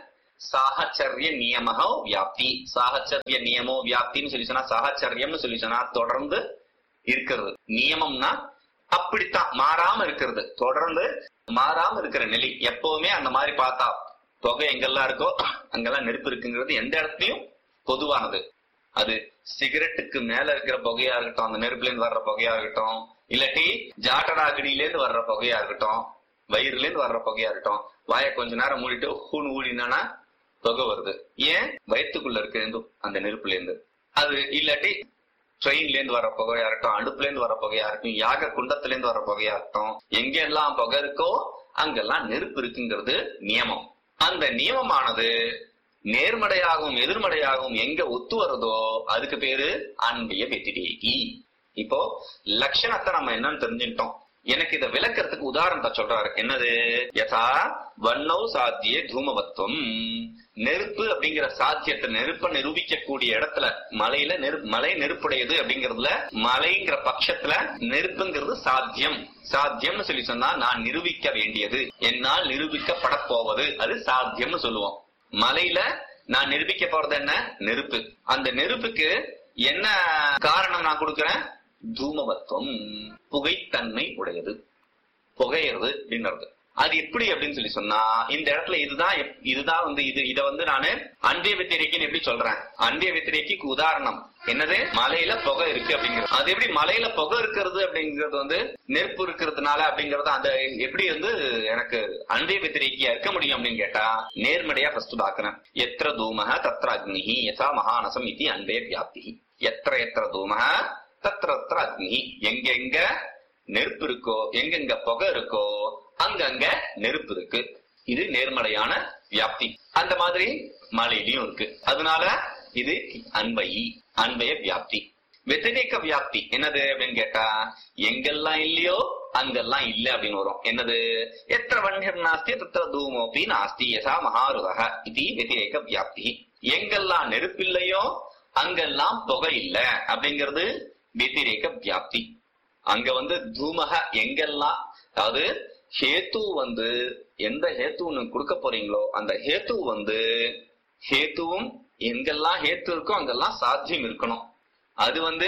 சாஹச்சரிய நியமோ வியாப்தி. சாஹச்சரிய நியமோ வியாப்தின்னு சொல்லி சொன்னா, சாஹச்சரியம்னு சொல்லி சொன்னா தொடர்ந்து இருக்கிறது. நியமம்னா அப்படித்தான் மாறாம இருக்கிறது, தொடர்ந்து மாறாம இருக்கிற நிலை. எப்பவுமே அந்த மாதிரி பார்த்தா புகை எங்கெல்லாம் இருக்கோ அங்கெல்லாம் நெருப்பு இருக்குங்கிறது எந்த இடத்துலயும் பொதுவானது. அது சிகரெட்டுக்கு மேல இருக்கிற புகையா இருக்கட்டும், அந்த நெருப்புல இருந்து வர்ற புகையா இருக்கட்டும், இல்லாட்டி ஜாட்டடாகடியில இருந்து வர்ற புகையா இருக்கட்டும், வயிறுல இருந்து வர்ற புகையா இருக்கட்டும், வாய கொஞ்ச நேரம் மூடிட்டு ஹூன் ஊடினா புகை வருது. ஏன்? வயிற்றுக்குள்ள இருக்கு அந்த நெருப்புல இருந்து. அது இல்லாட்டி ட்ரெயின்ல இருந்து வர புகையா இருக்கட்டும், அடுப்புல இருந்து வர புகையா இருக்கும், யாக குண்டத்துல இருந்து வர புகையா இருக்கட்டும், எங்கெல்லாம் புகை இருக்கோ அங்கெல்லாம் நெருப்பு இருக்குங்கிறது நியமம். அந்த நியமமானது நேர்மறையாகவும் எதிர்மறையாகவும் எங்க ஒத்து வருதோ அதுக்கு பேரு அன்பிய வெத்திரேகி. இப்போ லட்சணத்தை நம்ம என்னன்னு தெரிஞ்சுட்டோம். எனக்கு இதை விளக்கறதுக்கு உதாரணத்தை சொல்றாரு. என்னது? யதா வண்ணௌ சாத்திய தூமவத்துவம். நெருப்பு அப்படிங்கிற சாத்தியத்தை, நெருப்ப நிரூபிக்கக்கூடிய இடத்துல மலையில நெருப்பு, மலை நெருப்புடையது அப்படிங்கறதுல மலைங்கிற பட்சத்துல நெருப்புங்கிறது சாத்தியம். சாத்தியம்னு சொல்லி சொன்னா நான் நிரூபிக்க வேண்டியது, என்னால் நிரூபிக்கப்பட போவது, அது சாத்தியம்னு சொல்லுவோம். மலையில நான் நிரூபிக்க போறது என்ன? நெருப்பு. அந்த நெருப்புக்கு என்ன காரணம் நான் கொடுக்கிறேன்? தூமவத்துவம், புகைத்தன்மை உடையது, புகையிறது அப்படின்றது. அது எப்படி அப்படின்னு சொல்லி சொன்னா, இந்த இடத்துல இதுதான் இதுதான் வந்து இது இதை வந்து நானு அன்பிய வெத்திரேக்கின்னு எப்படி சொல்றேன்? அன்பிய வெத்திரேக்கிக்கு உதாரணம் என்னது? மலையில புகை இருக்கு அப்படிங்கிறது. அது எப்படி மலையில புகை இருக்கிறது அப்படிங்கிறது வந்து நெருப்பு இருக்கிறதுனால அப்படிங்கறது அந்த எப்படி வந்து எனக்கு அன்பிய வெத்திரேக்கியா இருக்க முடியும் அப்படின்னு கேட்டா, நேர்மறையா ஃபர்ஸ்ட் பாக்குறேன். எத்திர தூமஹ தத்ர அக்னிஹி யதா மகானசம் இதி அன்பே வியாப்தி. எத்திர எத்திர தூமஹ தத்ர தத்ர அக்னிஹி. எங்க எங்க நெருப்பு இருக்கோ, எங்கெங்க புகை இருக்கோ அங்கங்க நெருப்பு இருக்கு. இது நேர்மறையான வியாப்தி. அந்த மாதிரி மலையிலயும் இருக்கு. அதனால இது அன்பை, அன்பய வியாப்தி. வெத்திரேக வியாப்தி என்னது அப்படின்னு கேட்டா, எங்கெல்லாம் இல்லையோ அங்கெல்லாம் இல்ல அப்படின்னு வரும். என்னது? எத்திர வன்னிர் நாஸ்தி தத்திர தூமோபி நாஸ்தி யதா மகாருதஹ இது வெத்திரேக வியாப்தி. எங்கெல்லாம் நெருப்பு இல்லையோ அங்கெல்லாம் புகை இல்ல அப்படிங்கிறது வெத்திரேக வியாப்தி. அங்க வந்து தூமக எங்கெல்லாம், அதாவது ஹேத்து வந்து எந்த ஹேத்துன்னு கொடுக்க போறீங்களோ அந்த ஹேத்து வந்து ஹேத்துவும் எங்கெல்லாம் ஹேத்து இருக்கோ அங்கெல்லாம் சாத்தியம் இருக்கணும். அது வந்து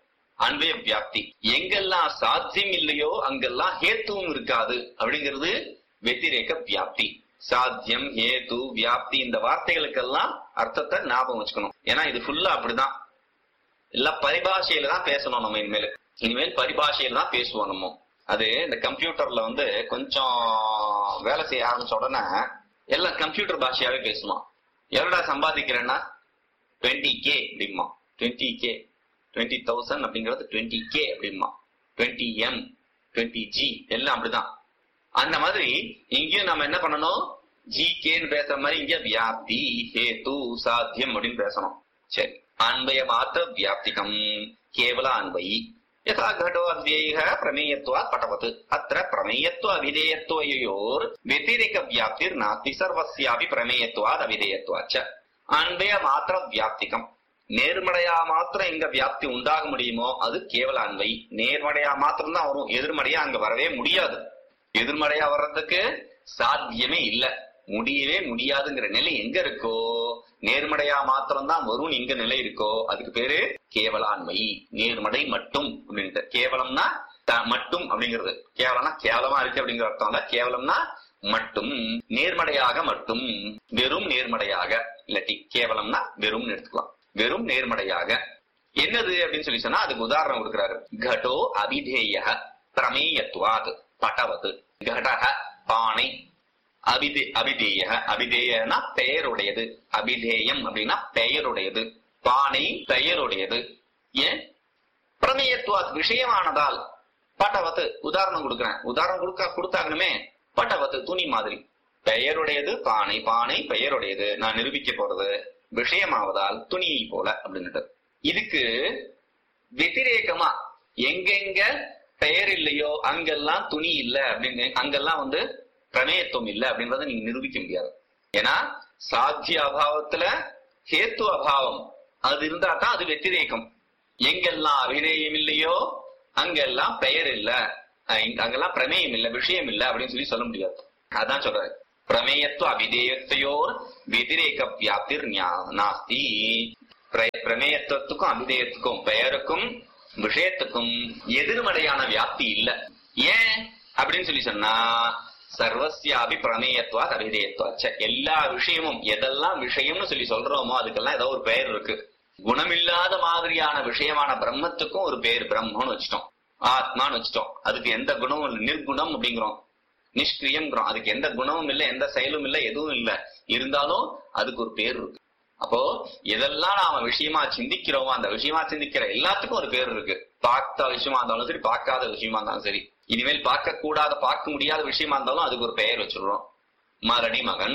அன்வய வியாப்தி. எங்கெல்லாம் சாத்தியம் இல்லையோ அங்கெல்லாம் ஹேத்துவும் இருக்காது அப்படிங்கிறது வெத்திரேக வியாப்தி. சாத்தியம், ஹேத்து, வியாப்தி இந்த வார்த்தைகளுக்கெல்லாம் அர்த்தத்தை ஞாபகம் வச்சுக்கணும். ஏன்னா இது ஃபுல்லா அப்படிதான், எல்லாம் பரிபாஷையில தான் பேசணும். நம்ம இனிமேல் இனிமேல் பரிபாஷையில தான் பேசுவோம். நம்ம அது இந்த கம்ப்யூட்டர்ல வந்து கொஞ்சம் வேலை செய்ய ஆரம்பிச்ச உடனே எல்லாம் கம்ப்யூட்டர் பாஷையாவே பேசுவான். எவ்வளோடா சம்பாதிக்கிறேன்னா டுவெண்ட்டி கே அப்படிமா, டுவெண்ட்டி கே டுவெண்ட்டி தௌசண்ட் அப்படிங்கிறது டுவெண்ட்டி கே அப்படிமா, டுவெண்ட்டி எம், டுவெண்ட்டி ஜி எல்லாம் அப்படிதான். அந்த மாதிரி இங்கேயும் நம்ம என்ன பண்ணணும்? ஜி கேன்னு பேசுற மாதிரி இங்க வியாப்தி, ஹேத்து, சாத்தியம் அப்படின்னு பேசணும். சரி, அன்பய மாத்திர வியாப்திகம் கேவல அன்பை. யதா கடோ அத்வேய பிரமேயத்வாத் பட்டவத் அத்ர பிரமேயத்வ அவிதேயத்வயோர் வெத்திரேக வியாப்திர் நாஸ்தி சர்வஸ்யாபி பிரமேயத்வாத் அவிதேயத்வாச்ச. அன்பய மாத்திர வியாப்திகம், நேர்மறையா மாத்திரம் எங்க வியாப்தி உண்டாக முடியுமோ அது கேவல அன்பை. நேர்மறையா மாத்திரம் தான் வரும், எதிர்மறையா அங்க வரவே முடியாது. எதிர்மறையா வர்றதுக்கு சாத்தியமே இல்ல, முடியவே முடியாதுங்கிற நிலை எங்க இருக்கோ, நேர்மறையா மாத்திரம் தான் வரும் எங்க நிலை இருக்கோ அதுக்கு பேரு கேவலான்மை, நேர்மறை மட்டும் அப்படின்ட்டு. கேவலம்னா மட்டும் அப்படிங்கிறது, கேவலம்னா கேவலமா இருக்கு அப்படிங்கிற அர்த்தம் இல்ல. கேவலம்னா மட்டும், நேர்மறையாக மட்டும், வெறும் நேர்மறையாக, இல்லாட்டி கேவலம்னா வெறும் எடுத்துக்கலாம், வெறும் நேர்மறையாக. என்னது அப்படின்னு சொல்லி சொன்னா அதுக்கு உதாரணம் கொடுக்கிறாரு. கடோ அபிதேய பிரமேயத்வாத் பட்டவது. கடக பானை, அபிதே அபிதேய அபிதேயனா பெயருடையது, அபிதேயம் அப்படின்னா பெயருடையது, பானை பெயருடையது. ஏன்? பிரமேயத்துவாத் விஷயமானதால். பட்டவத்து உதாரணம் கொடுக்கிறேன், உதாரணம் கொடுக்க கொடுத்தாங்கனுமே. பட்டவத்து துணி மாதிரி, பெயருடையது பானை, பானை பெயருடையது, நான் நிரூபிக்க போறது விஷயமாவதால் துணியை போல அப்படின்னுட்டு. இதுக்கு வெத்திரேகமா எங்கெங்க பெயர் இல்லையோ அங்கெல்லாம் துணி இல்ல அப்படின்னு, அங்கெல்லாம் வந்து பிரமேயத்துவம் இல்ல அப்படின்றத நீங்க நிரூபிக்க முடியாது. ஏன்னா சாத்திய அபாவத்துல ஹேத்து அபாவம் அது இருந்தா தான் அது வெத்திரேகம். எங்கெல்லாம் அபிநேயம் இல்லையோ அங்கெல்லாம் பெயர் இல்ல, அங்கெல்லாம் பிரமேயம் இல்ல, விஷயம் இல்ல அப்படின்னு சொல்லி சொல்ல முடியாது. அதான் சொல்றாரு. பிரமேயத்துவ அபிதேயத்தையோர் வெதிரேக வியாப்திர் நாஸ்தி. பிரமேயத்துவத்துக்கும் அபிதேயத்துக்கும் பெயருக்கும் விஷயத்துக்கும் எதிர்மறையான வியாப்தி இல்ல. ஏன் அப்படின்னு சொல்லி சொன்னா சர்வசியாபி பிரமேயத்துவா அபிதேயத்துவாச்ச. எல்லா விஷயமும் எதெல்லாம் விஷயம்னு சொல்லி சொல்றோமோ அதுக்கெல்லாம் ஏதோ ஒரு பெயர் இருக்கு. குணமில்லாத மாதிரியான விஷயமான பிரம்மத்துக்கும் ஒரு பேர் பிரம்மன்னு வச்சுட்டோம், ஆத்மான்னு வச்சுட்டோம். அதுக்கு எந்த குணமும் இல்லை, நிர்குணம் அப்படிங்கிறோம், நிஷ்கிரியம்ங்கிறோம். அதுக்கு எந்த குணமும் இல்லை, எந்த செயலும் இல்லை, எதுவும் இல்லை. இருந்தாலும் அதுக்கு ஒரு பேர் இருக்கு. அப்போ எதெல்லாம் நாம விஷயமா சிந்திக்கிறோமோ அந்த விஷயமா சிந்திக்கிற எல்லாத்துக்கும் ஒரு பேர் இருக்கு. பார்த்த விஷயமா இருந்தாலும் சரி, பார்க்காத விஷயமா இருந்தாலும் சரி, இனிமேல் பார்க்க கூடாத பார்க்க முடியாத விஷயமா இருந்தாலும் அதுக்கு ஒரு பெயர் வச்சிடுறோம். மரணி மகன்,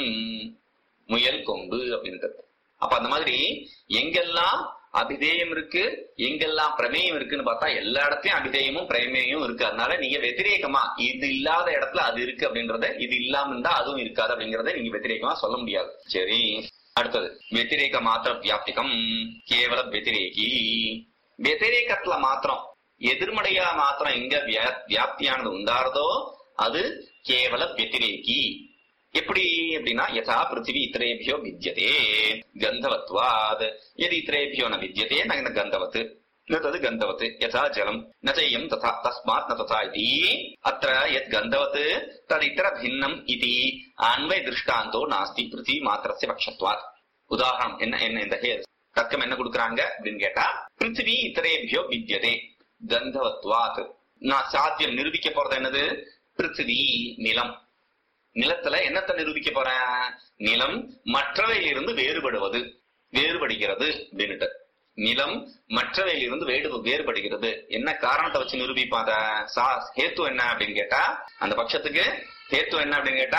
முயல் கொம்பு அப்படின்றது. அப்ப அந்த மாதிரி எங்கெல்லாம் அபிதேயம் இருக்கு, எங்கெல்லாம் பிரமேயம் இருக்குன்னு பார்த்தா எல்லா இடத்தையும் அபிதேயமும் பிரமேயமும் இருக்கு. அதனால நீங்க வெத்திரேகமா இது இல்லாத இடத்துல அது இருக்கு அப்படின்றத, இது இல்லாம இருந்தா அதுவும் இருக்காது அப்படிங்கறத நீங்க வெத்திரேகமா சொல்ல முடியாது. சரி, அடுத்தது வெத்திரேக மாத்திர வியாப்திகம் கேவல வெத்திரேகி. வெத்திரேகத்துல மாத்திரம் எதிர்மறையா மாத்திரம் எங்க வியாப்தியானது உண்டாறதோ அது கேவல வெத்திரேகி. எப்படி அப்படின்னா யதா பிருத்திவி இத்திரேபியோ வித்யதே கந்தவத்வாத், எது இத்திரேபியோ ந வித்யதே ந கந்தவத் न तद् गन्धवत् यथा जलम् न च इयम् तथा तस्मात् न तथा इति अत्र यत् गन्धवत् तदितर भिन्नम् इति अन्वय दृष्टान्तो नास्ति पृथ्वी मात्रस्य पक्षत्वात्. உதாரணம் என்ன என்ன இந்த தர்க்கம் என்ன கொடுக்குறாங்க அப்படின்னு கேட்டா, பிருத்திவி இத்தரேபியோ வித்யதே கந்தவத்வாத். நான் சாத்தியம் நிரூபிக்க போறது என்னது? பிருத்திவி நிலம். நிலத்துல என்னத்தை நிரூபிக்க போறேன்? நிலம் மற்றவையிலிருந்து வேறுபடுவது, வேறுபடுகிறது அப்படின்னுட்டு. நிலம் மற்றவையிலிருந்து வேடு வேறுபடுகிறது. என்ன காரணத்தை வச்சு நிரூபிப்பாத? ஹேத்து என்ன அப்படின்னு கேட்டா, அந்த பட்சத்துக்கு ஹேத்து என்ன அப்படின்னு கேட்டா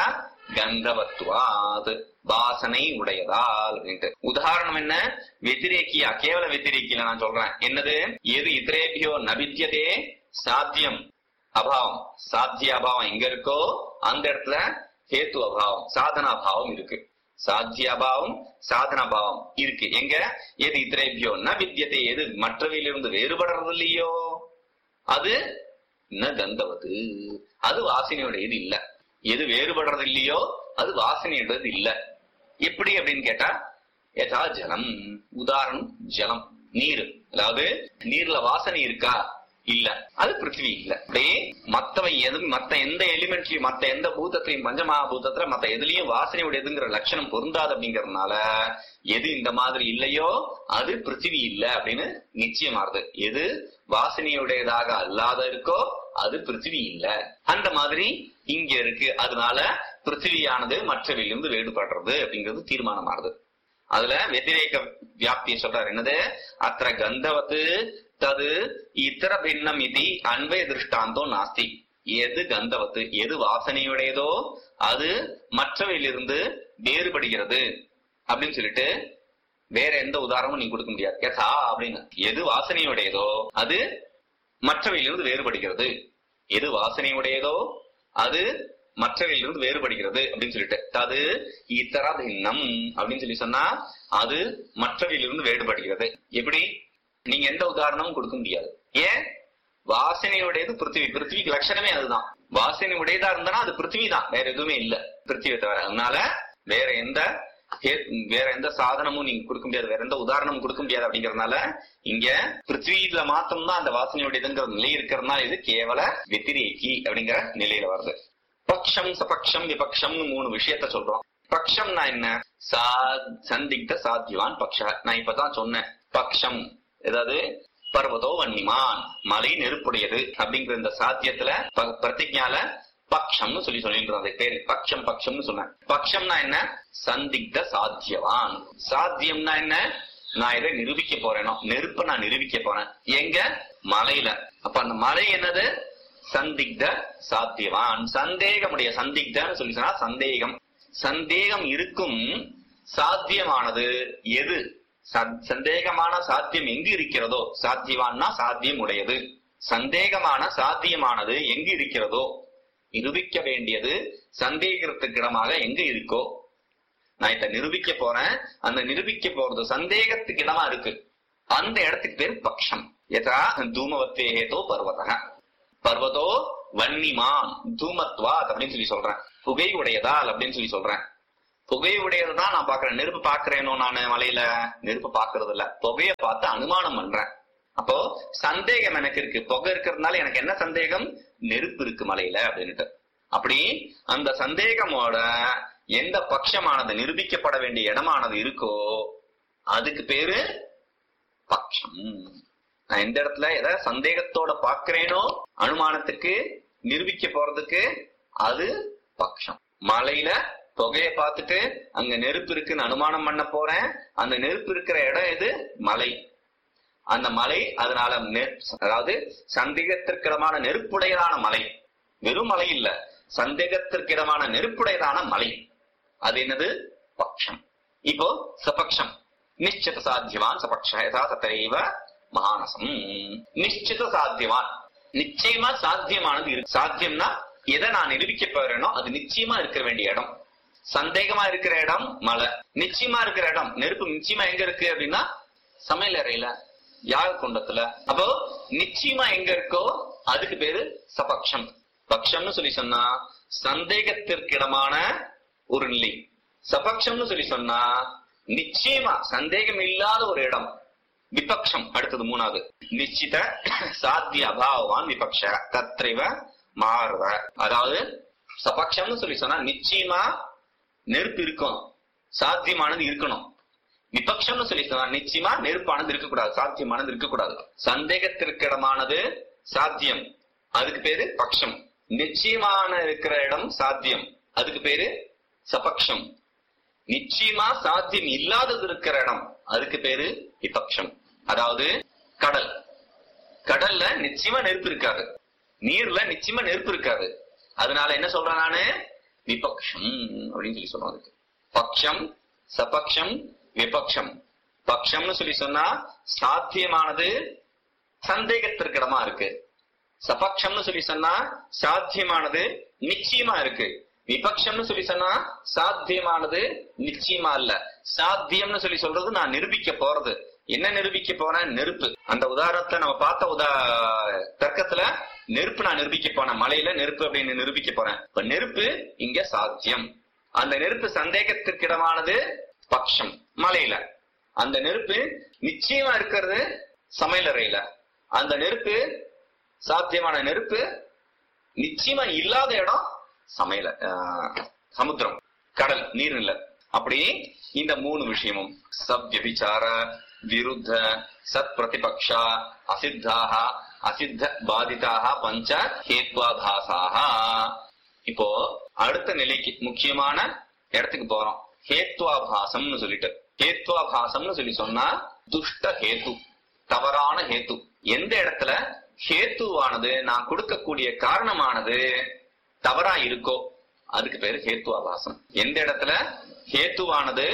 கந்தவத்வாத், வாசனை உடையதால் அப்படின்ட்டு. உதாரணம் என்ன? வெத்திரேக்கியா, கேவல வெத்திரேக்கியில நான் சொல்றேன். என்னது? எது இத்திரேபியோ நபித்யதே சாத்தியம் அபாவம். சாத்திய அபாவம் எங்க இருக்கோ அந்த இடத்துல ஹேத்து அபாவம், சாதனாபாவம் இருக்கு. சாத்தியாபாவம் சாதனாபாவம் இருக்கு. எங்க? எது இத்திரேபியோ ந வித்யதே, எது மற்றவையிலிருந்து வேறுபடுறது இல்லையோ அது ந கந்தவது, அது வாசனையுடையது இல்ல. எது வேறுபடுறது இல்லையோ அது வாசனையுடையது இல்ல. எப்படி அப்படின்னு கேட்டா யதா ஜலம். உதாரணம் ஜலம், நீர். அதாவது நீர்ல வாசனை இருக்கா? இல்ல, அது பிருத்திவி இல்ல. அப்படியே மத்தவை எது, மத்த எந்த எலிமெண்ட்லயும், மத்த எந்த பூதத்திலையும், பஞ்சமகாபூதத்துல மத்த எதுலயும் வாசனையுடையதுங்கிற லட்சணம் பொருந்தாது. அப்படிங்கறதுனால எது இந்த மாதிரி இல்லையோ அது பிருத்திவி இல்ல அப்படின்னு நிச்சயமாறுது. எது வாசனையுடையதாக அல்லாத இருக்கோ அது பிருத்திவி இல்ல. அந்த மாதிரி இங்க இருக்கு. அதனால பிருத்திவியானது மற்றவையிலிருந்து வேறுபடுறது அப்படிங்கிறது தீர்மானமாறுது. அதுல வெத்திரேக வியாப்தியை சொல்றாரு. என்னது? அத்திர கந்தவத்து தது இத்தர பின்னம் இது அன்வய திருஷ்டாந்தோ நாஸ்தி. எது கந்தவத்து, எது வாசனையுடையதோ அது மற்றவையிலிருந்து வேறுபடுகிறது அப்படின்னு சொல்லிட்டு வேற எந்த உதாரணமும் நீங்க கொடுக்க முடியாது. யதா அப்படின்னு எது வாசனையுடையதோ அது மற்றவையிலிருந்து வேறுபடுகிறது, எது வாசனையுடையதோ அது மற்றவையிலிருந்து வேறுபடுகிறது அப்படின்னு சொல்லிட்டு தது இத்தர பின்னம் அப்படின்னு சொல்லி சொன்னா அது மற்றவையிலிருந்து வேறுபடுகிறது. எப்படி? நீங்க எந்த உதாரணமும் கொடுக்க முடியாது. ஏன்? வாசனையுடையது பிருத்திவி, பிருத்திவிக்கு லட்சணமே அதுதான். வாசனை உடையதா இருந்தா அது பிருத்திவி தான், வேற எதுவுமே இல்ல பிருத்திவியை தவிர. அதனால வேற எந்த வேற எந்த சாதனமும் நீங்க கொடுக்க முடியாது, வேற எந்த உதாரணமும் கொடுக்க முடியாது. அப்படிங்கறதுனால இங்க பிருத்திவியில மாத்திரம் தான் அந்த வாசனையுடையதுங்கிற நிலை இருக்கிறதுனால இது கேவல வெத்திரேக்கி அப்படிங்கிற நிலையில வருது. பக்ஷம் சபக்ஷம் விபக்ஷம்னு மூணு விஷயத்த சொல்றோம். பக்ஷம்னா என்ன? சா சந்திக்த சாத்தியவான் பக்ஷ. நான் இப்பதான் சொன்னேன். பக்ஷம் ஏதாவது பர்வதோ வன்னிமான், மலை நெருப்புடையது அப்படிங்கிற இந்த சாத்தியத்துல பிரதிஜால பக்ஷம்னு சொல்லி சொல்லிட்டு பேரு பக்ஷம் பக்ஷம்னு சொன்னேன். பக்ஷம்னா என்ன? சந்திக்த சாத்தியவான். சாத்தியம்னா என்ன? நான் இதை நிரூபிக்க போறேனோ, நெருப்ப நான் நிரூபிக்க போறேன். எங்க? மலையில. அப்ப அந்த மலை என்னது? சந்திக்த சாத்தியவான். சந்தேகமுடைய, சந்திக்தன்னு சொல்லி சொன்னா சந்தேகம், சந்தேகம் இருக்கும் சாத்தியமானது எது? சந்தேகமான சாத்தியம் எங்கு இருக்கிறதோ, சாத்தியவான்னா சாத்தியம் உடையது, சந்தேகமான சாத்தியமானது எங்கு இருக்கிறதோ, நிரூபிக்க வேண்டியது சந்தேகத்துக்கு இடமாக எங்க இருக்கோ, நான் இத நிரூபிக்க போறேன், அந்த நிரூபிக்க போறது சந்தேகத்துக்கு இடமா இருக்கு, அந்த இடத்துக்கு பேர் பக்ஷம். யதா தூமவத்தேதோ பர்வத, பர்வதோ வன்னிமான் தூமத்வாத் அப்படின்னு சொல்லி சொல்றேன். புகை உடையதால் அப்படின்னு சொல்லி சொல்றேன். புகை உடையதுதான் நான் பாக்குறேன். நெருப்பு பாக்குறேனோ நானு மலையில? நெருப்பு பாக்குறது இல்ல, புகைய பார்த்து அனுமானம் பண்றேன். அப்போ சந்தேகம் எனக்கு இருக்கு. புகை இருக்கிறதுனால எனக்கு என்ன சந்தேகம்? நெருப்பு இருக்கு மலையில அப்படின்னுட்டு. அப்படி அந்த சந்தேகமோட எந்த பட்சமானது நிரூபிக்கப்பட வேண்டிய இடமானது இருக்கோ அதுக்கு பேரு பட்சம். நான் எந்த இடத்துல எதை சந்தேகத்தோட பாக்குறேனோ அனுமானத்துக்கு நிரூபிக்க போறதுக்கு அது பட்சம். மலையில புகைய பார்த்துட்டு அங்க நெருப்பு இருக்குன்னு அனுமானம் பண்ண போறேன். அந்த நெருப்பு இருக்கிற இடம் எது? மலை. அந்த மலை அதனால அதாவது சந்தேகத்திற்கிடமான நெருப்புடையதான மலை. வெறும் மலை இல்ல, சந்தேகத்திற்கிடமான நெருப்புடையதான மலை. அது என்னது? பட்சம். இப்போ சபக்ஷம் நிச்சித சாத்தியவான் சபக்ஷ யதா ததைவ மகானசம். நிச்சித சாத்தியவான், நிச்சயமா சாத்தியமானது இருக்கு. சாத்தியம்னா எதை நான் நிரூபிக்க போறேனோ அது நிச்சயமா இருக்கிற வேண்டிய இடம். சந்தேகமா இருக்கிற இடம் மலை, நிச்சயமா இருக்கிற இடம் நெருப்பு. நிச்சயமா எங்க இருக்கு அப்படின்னா சமையல் அறையில, யாக குண்டத்துல. அப்போ நிச்சயமா எங்க இருக்கோ அதுக்கு பேரு சபக்ஷம். பக்ஷம்னு சொல்லி சொன்னா சந்தேகத்திற்கிடமான ஒரு நிலை. சபக்ஷம்னு சொல்லி சொன்னா நிச்சயமா சந்தேகம் இல்லாத ஒரு இடம். விபக்ஷம் அடுத்தது மூணாவது. நிச்சித சாத்திய அபாவான் விபக்ஷ தத்ரைவ மாறுவ. அதாவது சபக்ஷம்னு சொல்லி சொன்னா நிச்சயமா நெருப்பு இருக்கணும், சாத்தியமானது இருக்கணும். விபக்ஷம்னு சொல்லி சொன்னா நிச்சயமா நெருப்பானது இருக்கக்கூடாது, சாத்தியமானது இருக்கக்கூடாது. சந்தேகத்திற்கிடமானது சாத்தியம், அதுக்கு பேரு பக்ஷம். நிச்சயமான இருக்கிற இடம் சாத்தியம், அதுக்கு பேரு சபக்ஷம். நிச்சயமா சாத்தியம் இல்லாதது இருக்கிற இடம் அதுக்கு பேரு விபக்ஷம். அதாவது கடல், கடல்ல நிச்சயமா நெருப்பு இருக்காது, நீர்ல நிச்சயமா நெருப்பு இருக்காது. அதனால என்ன சொல்றேன் நானு? விபக்ஷம் அப்படின்னு சொல்லி சொல்றோம். அதுக்கு பக்ஷம், சபக்ஷம், விபக்ஷம். பக்ஷம்னு சொல்லி சொன்னா சாத்தியமானது சந்தேகத்திற்கிடமா இருக்கு. சபக்ஷம்னு சொல்லி சொன்னா சாத்தியமானது நிச்சயமா இருக்கு. விபக்ஷம்னு சொல்லி சொன்னா சாத்தியமானது நிச்சயமா இல்ல. சாத்தியம்னு சொல்லி சொல்றது நான் நிரூபிக்க போறது. என்ன நிரூபிக்க போறேன்? நெருப்பு. அந்த உதாரணத்தை நம்ம பார்த்த உதா தர்க்கத்துல நெருப்பு நான் நிரூபிக்க போனேன். மலையில நெருப்பு அப்படின்னு நிரூபிக்க போறேன். இப்ப நெருப்பு இங்க சாத்தியம். அந்த நெருப்பு சந்தேகத்திற்கிடமானது பக்ஷம் மலையில. அந்த நெருப்பு நிச்சயமா இருக்கிறது சமையலறையில. அந்த நெருப்பு சாத்தியமான நெருப்பு நிச்சயமா இல்லாத இடம் சமையல சமுத்திரம், கடல், நீர் இல்ல. அப்படி இந்த மூணு விஷயமும் சவ்யபிச்சார விருத்த சத் பிரதிபக்ஷா அசித்தாக அசித்த பாதிதாக பஞ்ச ஹேத்வாபாசாக. இப்போ அடுத்த நிலைக்கு முக்கியமான இடத்துக்கு போறோம். ஹேத்வாபாசம்னு சொல்லிட்டு, ஹேத்வாபாசம்னு சொல்லி சொன்னா துஷ்ட ஹேத்து, தவறான ஹேத்து. எந்த இடத்துல ஹேத்துவானது நான் கொடுக்கக்கூடிய காரணமானது தவறா இருக்கோ அதுக்கு பேரு ஹேத்துவாபாசம். எந்த இடத்துல ஹேத்துவானது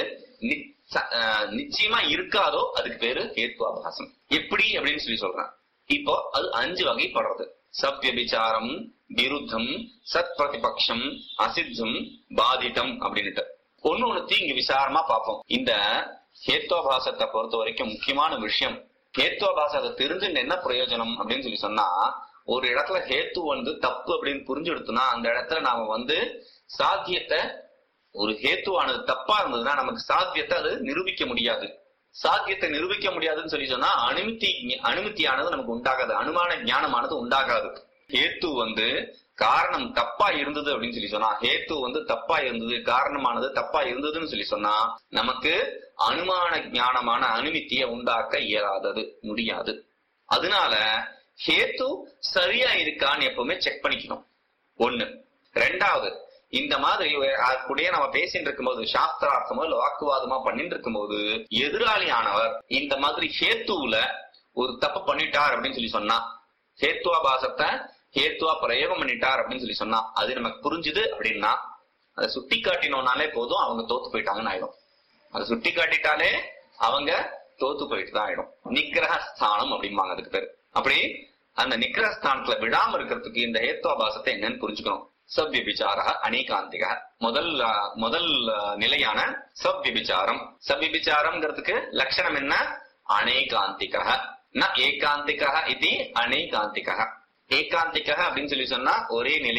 நிச்சயமா இருக்காதோ அதுக்கு பேரு ஹேத்துவாபாசம். எப்படி அப்படின்னு சொல்லி சொல்றேன். இப்போ அது அஞ்சு வகைப்படுறது. சவ்யபிச்சாரம், விருத்தம், சத் பிரதிபக்ஷம், அசித்தம், பாதிதம் அப்படின்னுட்டு ஒன்னு ஒண்ணு இங்க விசாரமா பார்ப்போம். இந்த ஹேத்துவாபாசத்தை பொறுத்த வரைக்கும் முக்கியமான விஷயம், ஹேத்துவாபாசத்தை தெரிஞ்சு என்ன பிரயோஜனம் அப்படின்னு சொல்லி சொன்னா, ஒரு இடத்துல ஹேத்து வந்து தப்பு அப்படின்னு புரிஞ்சு எடுத்தோம்னா அந்த இடத்துல நாம வந்து சாத்தியத்தை, ஒரு ஹேத்துவானது தப்பா இருந்ததுன்னா நமக்கு சாத்தியத்தை அது நிரூபிக்க முடியாது. சாத்தியத்தை நிரூபிக்க முடியாதுன்னு சொல்லி சொன்னா அனுமதி அனுமதியானது நமக்கு உண்டாகாது, அனுமான ஞானமானது உண்டாகாது. ஹேத்து வந்து காரணம் தப்பா இருந்தது அப்படின்னு சொல்லி சொன்னா, ஹேத்து வந்து தப்பா இருந்தது, காரணமானது தப்பா இருந்ததுன்னு சொல்லி சொன்னா நமக்கு அனுமான ஞானமான அனுமதியை உண்டாக்க இயலாதது, முடியாது. அதனால ஹேத்து சரியா இருக்கான்னு எப்பவுமே செக் பண்ணிக்கணும். ஒண்ணு. ரெண்டாவது, இந்த மாதிரி கூட நம்ம பேசிட்டு இருக்கும் போது, சாஸ்திரார்த்தமோ இல்ல வாக்குவாதமா பண்ணிட்டு இருக்கும் போது எதிராளியானவர் இந்த மாதிரி ஹேத்துவுல ஒரு தப்பு பண்ணிட்டார் அப்படின்னு சொல்லி சொன்னா, ஹேத்துவாபாசத்தை ஹேத்துவா பிரயோகம் பண்ணிட்டார் அப்படின்னு சொல்லி சொன்னா அது நமக்கு புரிஞ்சுது அப்படின்னா அதை சுட்டி காட்டினோம்னாலே போதும், அவங்க தோத்து போயிட்டாங்கன்னு ஆயிடும். அதை சுட்டி காட்டிட்டாலே அவங்க தோத்து போயிட்டு தான் ஆயிடும். நிகிரகஸ்தானம் அப்படிம்பாங்க அதுக்கு பேரு. அப்படி அந்த நிகிரகஸ்தானத்துல விடாம இருக்கிறதுக்கு இந்த ஹேத்துவாபாசத்தை என்னன்னு புரிஞ்சுக்கணும். சவ்யபிச்சார அநேகாந்திக, முதல் முதல் நிலையான சவ்யபிச்சாரம். சவ்யபிச்சாரம்ங்கிறதுக்கு லட்சணம் என்ன? அநேகாந்திக ந ஏகாந்திக இது அநேகாந்திக. ஏகாந்திக அப்படின்னு சொல்லி சொன்னா ஒரே நிலை,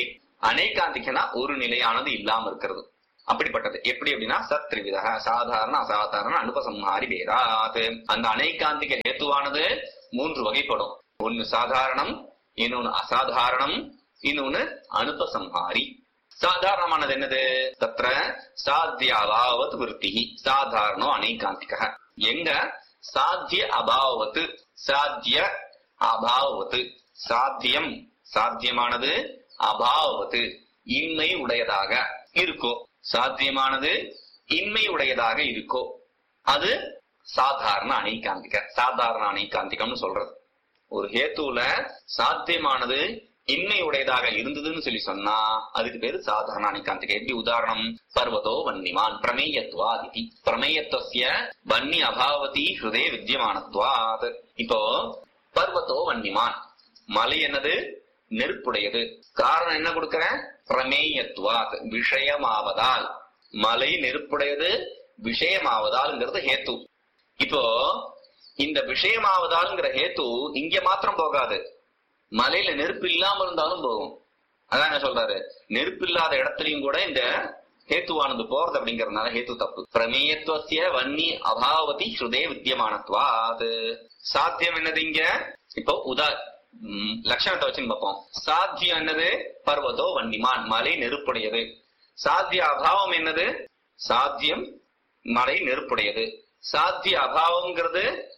அனைகாந்திகனா ஒரு நிலையானது இல்லாம இருக்கிறது. அப்படிப்பட்டது எப்படி அப்படின்னா சத்ரிவித சாதாரண அசாதாரண அனுபசம்ஹாரி பேதாத். அந்த அனைகாந்திக ஹேத்துவானது மூன்று வகைப்படும். ஒன்னு சாதாரணம், இன்னொன்னு அசாதாரணம், இன்னொன்னு அனுபசம்ஹாரி. சாதாரணமானது என்னது? தத்ர சாத்தியாபாவத் விருத்தி சாதாரணோ அனைகாந்திக. எங்க சாத்திய அபாவத்து சாத்திய அபாவத்து சாத்தியம் சாத்தியமானது அபாவத்து இன்மை உடையதாக இருக்கோ, சாத்தியமானது இன்மை உடையதாக இருக்கோ அது சாதாரண அனைகாந்திக. சாதாரண அனைகாந்திகம்னு சொல்றது ஒரு ஹேத்துல சாத்தியமானது இன்மை உடையதாக இருந்ததுன்னு சொல்லி சொன்னா அதுக்கு பேரு சாதாரண அனைகாந்திக. எப்படி உதாரணம்? பர்வதோ வன்னிமான் பிரமேயத்வாதி. பிரமேயத்வஸ்ய வன்னி அபாவதி ஹிருதே வித்யமானத்வாத். இப்போ பர்வதோ வன்னிமான் மலை என்னது? நெருப்புடையது. காரணம் என்ன கொடுக்கிறேன்? பிரமேயத்வாத் விஷயமாவதால். மலை நெருப்புடையது விஷயமாவதால்ங்கிறது ஹேத்து. இப்போ இந்த விஷயமாவதால்ங்கிற ஹேத்து இங்க மாத்திரம் போகாது, மலையில நெருப்பு இல்லாம இருந்தாலும் போகும். அதான் என்ன சொல்றாரு, நெருப்பு இல்லாத இடத்துலயும் கூட இந்த ஹேத்துவானது போறது அப்படிங்கறதுனால ஹேத்து தப்பு. பிரமேயத்வஸ்ய வன்னி அபாவதி ஸ்ருதே வித்யமானத்வாத். சாத்தியம் என்னது இங்க? இப்போ உதா லட்சணத்தை வச்சுன்னு பார்ப்போம். சாத்தியம் என்னது? பர்வதோ வன்னிமான் மலை நெருப்புடையது. சாத்திய அபாவம் என்னது? சாத்தியம் மலை நெருப்புடையது. சாத்திய அபாவம்ங்கிறது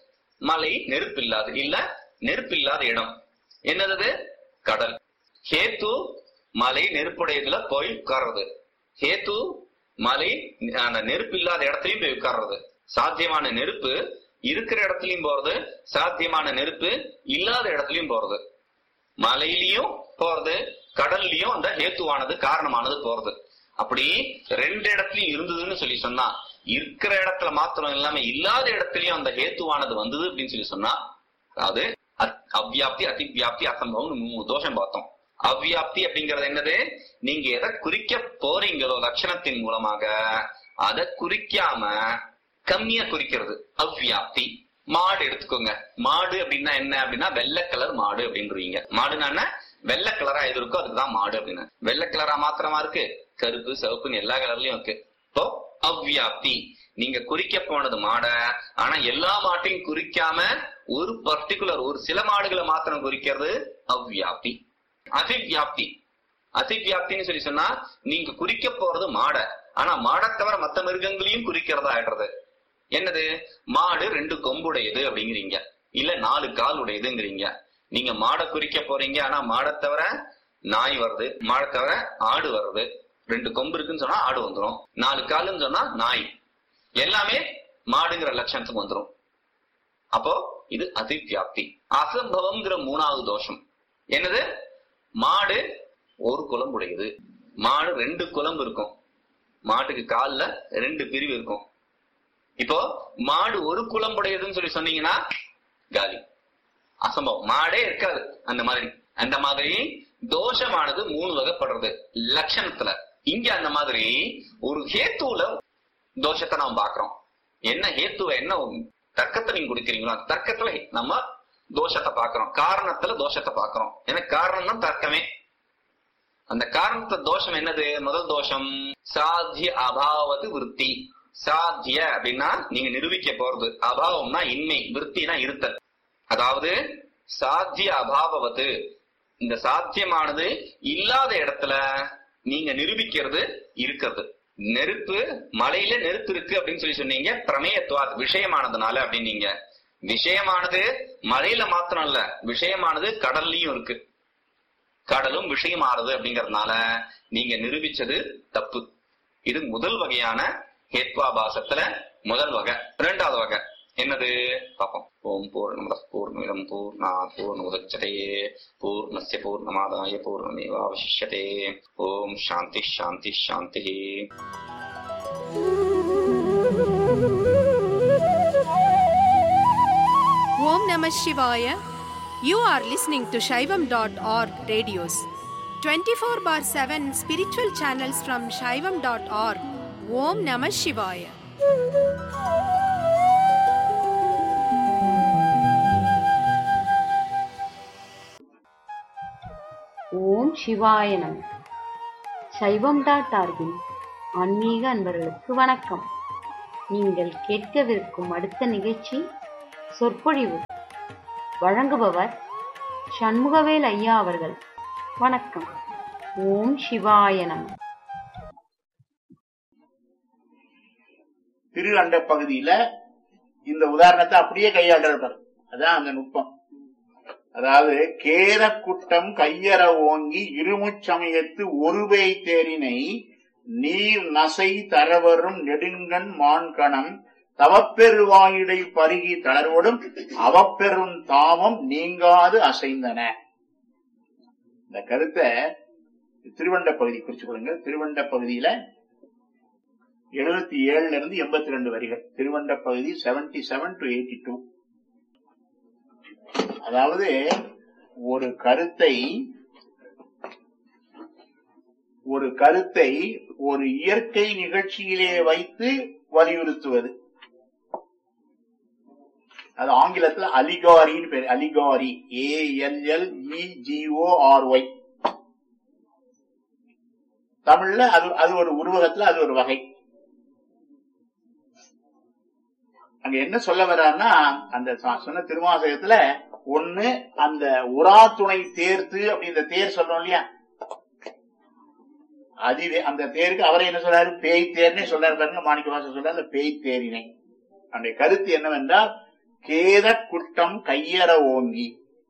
மலை நெருப்பில்லாது, இல்ல நெருப்பில்லாத இடம் என்னது? கடல். ஹேத்து மலை நெருப்புடையதுல போய் உட்கார்றது. ஹேத்து மலை அந்த நெருப்பு இல்லாத இடத்துலயும் போய் உட்கார்றது. சாத்தியமான நெருப்பு இருக்கிற இடத்துலயும் போறது, சாத்தியமான நெருப்பு இல்லாத இடத்துலயும் போறது. மலையிலயும் போறது, கடல்லயும் அந்த ஹேத்துவானது காரணமானது போறது. அப்படி ரெண்டு இடத்துலயும் இருந்ததுன்னு சொல்லி சொன்னா, இருக்கிற இடத்துல மாத்திரம் இல்லாம இல்லாத இடத்துலயும் அந்த ஹேத்துவானது வந்தது அப்படின்னு சொல்லி சொன்னா, அதாவது அவ்வியாப்தி அதிவியாப்தி அசம்பவம் மூணு தோஷம் பார்த்தோம். அவ்வியாப்தி அப்படிங்கறது என்னது? நீங்க எதை குறிக்க போறீங்களோ லட்சணத்தின் மூலமாக அதை குறிக்காம கம்மியா குறிக்கிறது அவ்வியாப்தி. மாடு எடுத்துக்கோங்க. மாடு அப்படின்னா என்ன அப்படின்னா வெள்ளை கலர் மாடு அப்படின்றீங்க. மாடுனா என்ன? வெள்ளை கலரா எது இருக்கோ அதுக்குதான் மாடு அப்படின்னு. வெள்ளை கலரா மாத்திரமா இருக்கு, கருப்பு சிவப்புன்னு எல்லா கலர்லயும் இருக்கு. இப்போ அவ்வியாப்தி நீங்க குறிக்க போனது மாட, ஆனா எல்லா மாட்டையும் குறிக்காம ஒரு பர்டிகுலர் ஒரு சில மாடுகளை மாத்திரம் குறிக்கிறது அவ்வியாப்தி. அதிவியாப்தி அதிவியாப்தின்னு சொல்லி சொன்னா நீங்க குறிக்க போறது மாட, ஆனா மாடை தவிர மத்த மிருகங்களையும் குறிக்கிறதா ஆயிடுறது. என்னது? மாடு ரெண்டு கொம்புடையது அப்படிங்கிறீங்க, இல்ல நாலு கால் உடையதுங்கிறீங்க. நீங்க மாடை குறிக்க போறீங்க, ஆனா மாடை தவிர நாய் வருது, மாடை தவிர ஆடு வருது. ரெண்டு கொம்பு இருக்குன்னு சொன்னா ஆடு வந்துடும், நாலு காலுன்னு சொன்னா நாய், எல்லாமே மாடுங்கிற லட்சணத்துக்கு வந்துடும். அப்போ இது அதிவியாப்தி. அசம்பவம்ங்கிற மூணாவது தோஷம் என்னது? மாடு ஒரு குளம்பு உடையது. மாடு ரெண்டு குளம்பு இருக்கும், மாட்டுக்கு கால்ல ரெண்டு பிரிவு இருக்கும். இப்போ மாடு ஒரு குளம்புடையதுன்னு சொல்லி சொன்னீங்கன்னா காலி, அசம்பவம், மாடே இருக்காது. அந்த மாதிரி அந்த மாதிரி தோஷமானது மூணு வகைப்படுறது லட்சணத்துல. இங்க அந்த மாதிரி ஒரு ஹேத்துல தோஷத்தை நாம் பாக்குறோம். என்ன ஹேத்துவ என்ன தர்க்கத்தை நீங்க கொடுக்கிறீங்களோ அந்த தர்க்கத்துல நம்ம தோஷத்தை பாக்குறோம், காரணத்துல தோஷத்தை பாக்குறோம். ஏன்னா காரணம் தான் தர்க்கமே. அந்த காரணத்துல தோஷம் என்னது? முதல் தோஷம் சாத்திய அபாவது விருத்தி. சாத்திய அப்படின்னா நீங்க நிரூபிக்க போறது, அபாவம்னா இன்மை, விருத்தினா இருத்தல். அதாவது சாத்திய அபாவது இந்த சாத்தியமானது இல்லாத இடத்துல நீங்க நிரூபிக்கிறது இருக்கிறது. நெருப்பு மலையில நெருப்பு இருக்கு அப்படின்னு சொல்லி சொன்னீங்க, பிரமேயத்துவாத் விஷயமானதுனால அப்படின்னீங்க. விஷயமானது மலையில மாத்திரம் இல்ல, விஷயமானது கடல்லையும் இருக்கு, கடலும் விஷயமானது அப்படிங்கறதுனால நீங்க நிரூபிச்சது தப்பு. இது முதல் வகையான ஹேத்வாபாசத்துல முதல் வகை. இரண்டாவது வகை என்னது பாப்போம். ஓம் பூர்ணமத பூர்ணமிதம் பூர்ணாத் பூர்ணமுதச்யதே பூர்ணஸ்ய பூர்ணமாதாய பூர்ணமேவாவசிஷ்யதே. ஓம் சாந்தி சாந்தி சாந்தி. Om Namah Shivaya. You are listening to Shaivam dot org radios. twenty-four bar seven spiritual channels from Shaivam dot org. Om Namah Shivaya. ஓம் சிவாய நம. சைவம் டாட் ஆர்கின் ஆன்மீக அன்பர்களுக்கு வணக்கம். நீங்கள் கேட்கவிருக்கும் அடுத்த நிகழ்ச்சி சொற்பொழிவு. வழங்குபவர் சண்முகவேல் ஐயா அவர்கள். வணக்கம். ஓம் சிவாய நம. திரு அண்ட பகுதியில இந்த உதாரணத்தை அப்படியே கையாளுறார். அதான் அந்த நுட்பம். அதாவது கேத குட்டம் கையற ஓங்கி இருமுச்சமயத்து ஒருவை தேரினை நீர் நசை தரவரும் நெடுங்கண் மான்கணம் தவப்பெருவாயிடை பருகி தளர்வோடும் அவப்பெரும் தாமம் நீங்காது அசைந்தன. இந்த கருத்தை திருவண்ட பகுதி குறிச்சு கொள்ளுங்க. திருவண்ட பகுதியில எழுபத்தி ஏழுல இருந்து எண்பத்தி ரெண்டு வரிகள். திருவண்ட பகுதி seventy seven to eighty two. அதாவது ஒரு கருத்தை ஒரு கருத்தை ஒரு இயற்கை நிகழ்ச்சியிலே வைத்து வலியுறுத்துவது. அது ஆங்கிலத்தில் அலிகாரின்னு பேரு. அலிகாரி, A L L E G O R Y. தமிழ்ல அது அது ஒரு உருவகத்துல அது ஒரு வகை. அங்க என்ன சொல்ல வர்றாருன்னா, அந்த சொன்ன திருவாசகத்துல ஒண்ணு அந்த உரா துணை தேர்த்து அப்படின்ற தேர் சொல்றோம் இல்லையா, அதுவே அந்த தேருக்கு அவரை என்ன சொல்றாரு, பேய் தேர்னே சொல்றாரு பாருங்க. மாணிக்கவாசகர் சொல்றாரு பேய் தேரினை. அந்த கருத்து என்னவென்றால் கேத குட்டம் கையற ஓங்கி.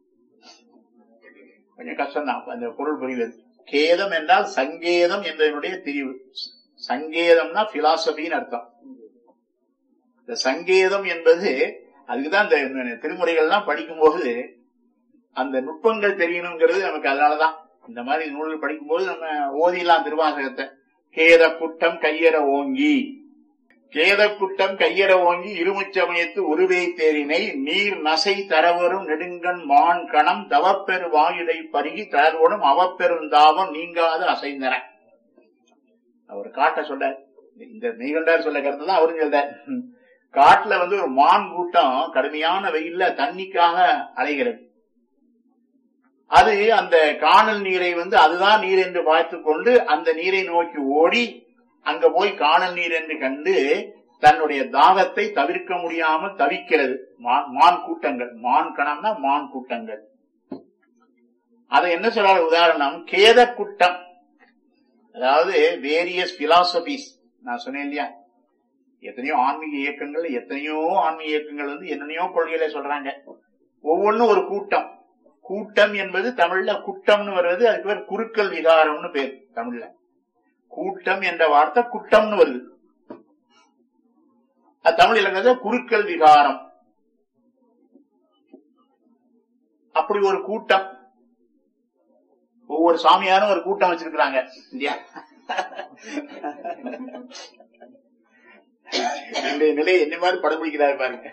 கொஞ்சம் கஷ்டம் தான் அந்த பொருள் புரிவது. கேதம் என்றால் சங்கேதம் என்பதனுடைய பிரிவு. சங்கேதம்னா பிலாசபின்னு அர்த்தம். இந்த சங்கேதம் என்பது அதுக்குதான் இந்த திருமுறைகள்லாம் படிக்கும்போது அந்த நுட்பங்கள் தெரியணுங்கிறது நமக்கு. அதனாலதான் இந்த மாதிரி நூல்கள் படிக்கும்போது நம்ம ஓதிலாம் திருவாசகத்தை. கேத குட்டம் கையற ஓங்கி, கேத குட்டம் கையற ஓங்கி இருமுச்சமயத்து ஒருவே தேரினை நீர் நசை தரவரும் நெடுங்கண் மான் கணம் தவப்பெரு வாயிடை பருகி தளர்வோடும் அவப்பெரும் தாவம் நீங்காது அசைந்தன. அவர் காட்ட சொல்ற இந்த நீகண்டார் சொல்ல கருத்து தான் அவரும் சொல்ற. காட்டுல வந்து ஒரு மான் கூட்டம் கடுமையான வெயில்ல தண்ணிக்காக அலைகிறது. அது அந்த காணல் நீரை வந்து அதுதான் நீர் என்று பார்த்து கொண்டு அந்த நீரை நோக்கி ஓடி அங்க போய் காணல் நீர் என்று கண்டு தன்னுடைய தாகத்தை தவிர்க்க முடியாமல் தவிக்கிறது. மான் கூட்டங்கள், மான் கணம்னா மான் கூட்டங்கள். அதை என்ன சொல்றாரு உதாரணம், கேத குட்டம். அதாவது வேரியஸ் பிலாசபிஸ். நான் சொன்னேன் இல்லையா, எத்தனையோ ஆன்மீக இயக்கங்கள் எத்தனையோ ஆன்மீக இயக்கங்கள் வந்து என்னென்னையோ கொள்கைகளை சொல்றாங்க. ஒவ்வொன்றும் ஒரு கூட்டம். கூட்டம் என்பது தமிழ்ல குட்டம்னு வருவது. அதுக்கு பேர் குறுக்கல் விகாரம்னு பேர் தமிழ்ல. கூட்டம் என்ற வார்த்தை குட்டம்னு வருது. அது தமிழ் இலக்கணத்துல குறுக்கல் விகாரம். அப்படி ஒரு கூட்டம். ஒவ்வொரு சாமியாரும் ஒரு கூட்டம் வச்சிருக்கிறாங்க இல்லையா. இந்த நிலையை என்ன மாதிரி படம் பிடிக்கிறாரு பாருங்க.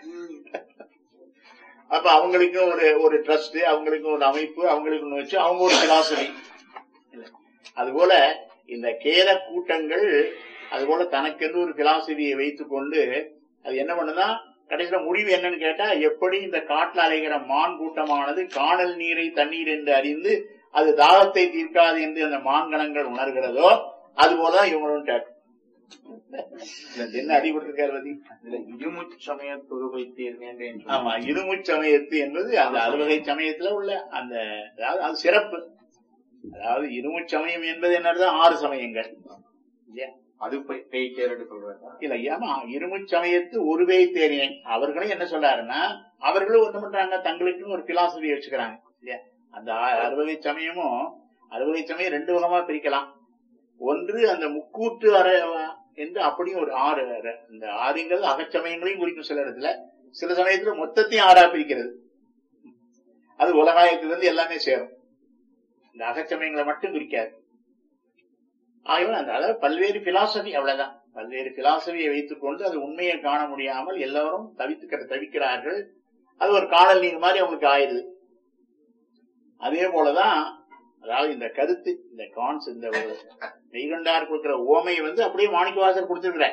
அப்ப அவங்களுக்கும் ஒரு ஒரு ட்ரஸ்ட், அவங்களுக்கும் ஒரு அமைப்பு, அவங்களுக்கு ஒண்ணு வச்சு அவங்க ஒரு பிலாசபி. அதுபோல இந்த கேத கூட்டங்கள் அதுபோல தனக்கென்று ஒரு பிலாசபியை வைத்துக் கொண்டு அது என்ன பண்ணுதா, கடைசியில முடிவு என்னன்னு கேட்டா, எப்படி இந்த காட்டில் அலைகிற மான் கூட்டமானது காணல் நீரை தண்ணீர் என்று அறிந்து அது தாகத்தை தீர்க்காது என்று அந்த மான்கணங்கள் உணர்கிறதோ அதுபோலதான் இவங்களும் கேட்கும். என்ன அடி கொடுத்திருக்காரு இருமுச்சமயத்து. ஆமா, இருமுச்சமயத்து என்பது அந்த அறுவகை சமயத்துல உள்ள அந்த அதாவது அது சிறப்பு. அதாவது இருமுச்சமயம் என்பது என்னதான் ஆறு சமயங்கள் அது பேய் தேர்ன்னு சொல்றாங்க இல்ல. ஏமா இருமுச்சமயத்து ஒருவே தேரினை. அவர்களும் என்ன சொல்றாருன்னா, அவர்களும் ஒண்ணு பண்றாங்க, தங்களுக்குன்னு ஒரு பிலாசபி வச்சுக்கிறாங்க இல்லையா. அந்த அறுவகை சமயமும் அறுவகை சமயம் ரெண்டு விதமா பிரிக்கலாம். ஒன்று அந்த முக்கூட்டு அற என்று அப்படியும் ஒரு ஆறு. இந்த ஆறுங்கள் அகச்சமயங்களையும் குறிக்கும் சில இடத்துல, சில சமயத்துல மொத்தத்தையும் ஆறா பிரிக்கிறது. அது உலகாயத்திலிருந்து எல்லாமே சேரும். இந்த அகச்சமயங்களை மட்டும் குறிக்காது. ஆகவே அந்த அதாவது பல்வேறு பிலாசபி, அவ்வளவுதான். பல்வேறு பிலாசபியை வைத்துக் கொண்டு அது உண்மையை காண முடியாமல் எல்லாரும் தவித்து தவிக்கிறார்கள். அது ஒரு காணல் நீர் மாதிரி அவங்களுக்கு ஆயிடுது. அதே போலதான் அதாவது இந்த கருத்து, இந்த கான்ஸ், இந்த மெய்கண்டார் கொடுக்கிற ஓமை வந்து அப்படியே மாணிக்கவாசகர் கொடுத்திருக்கிற.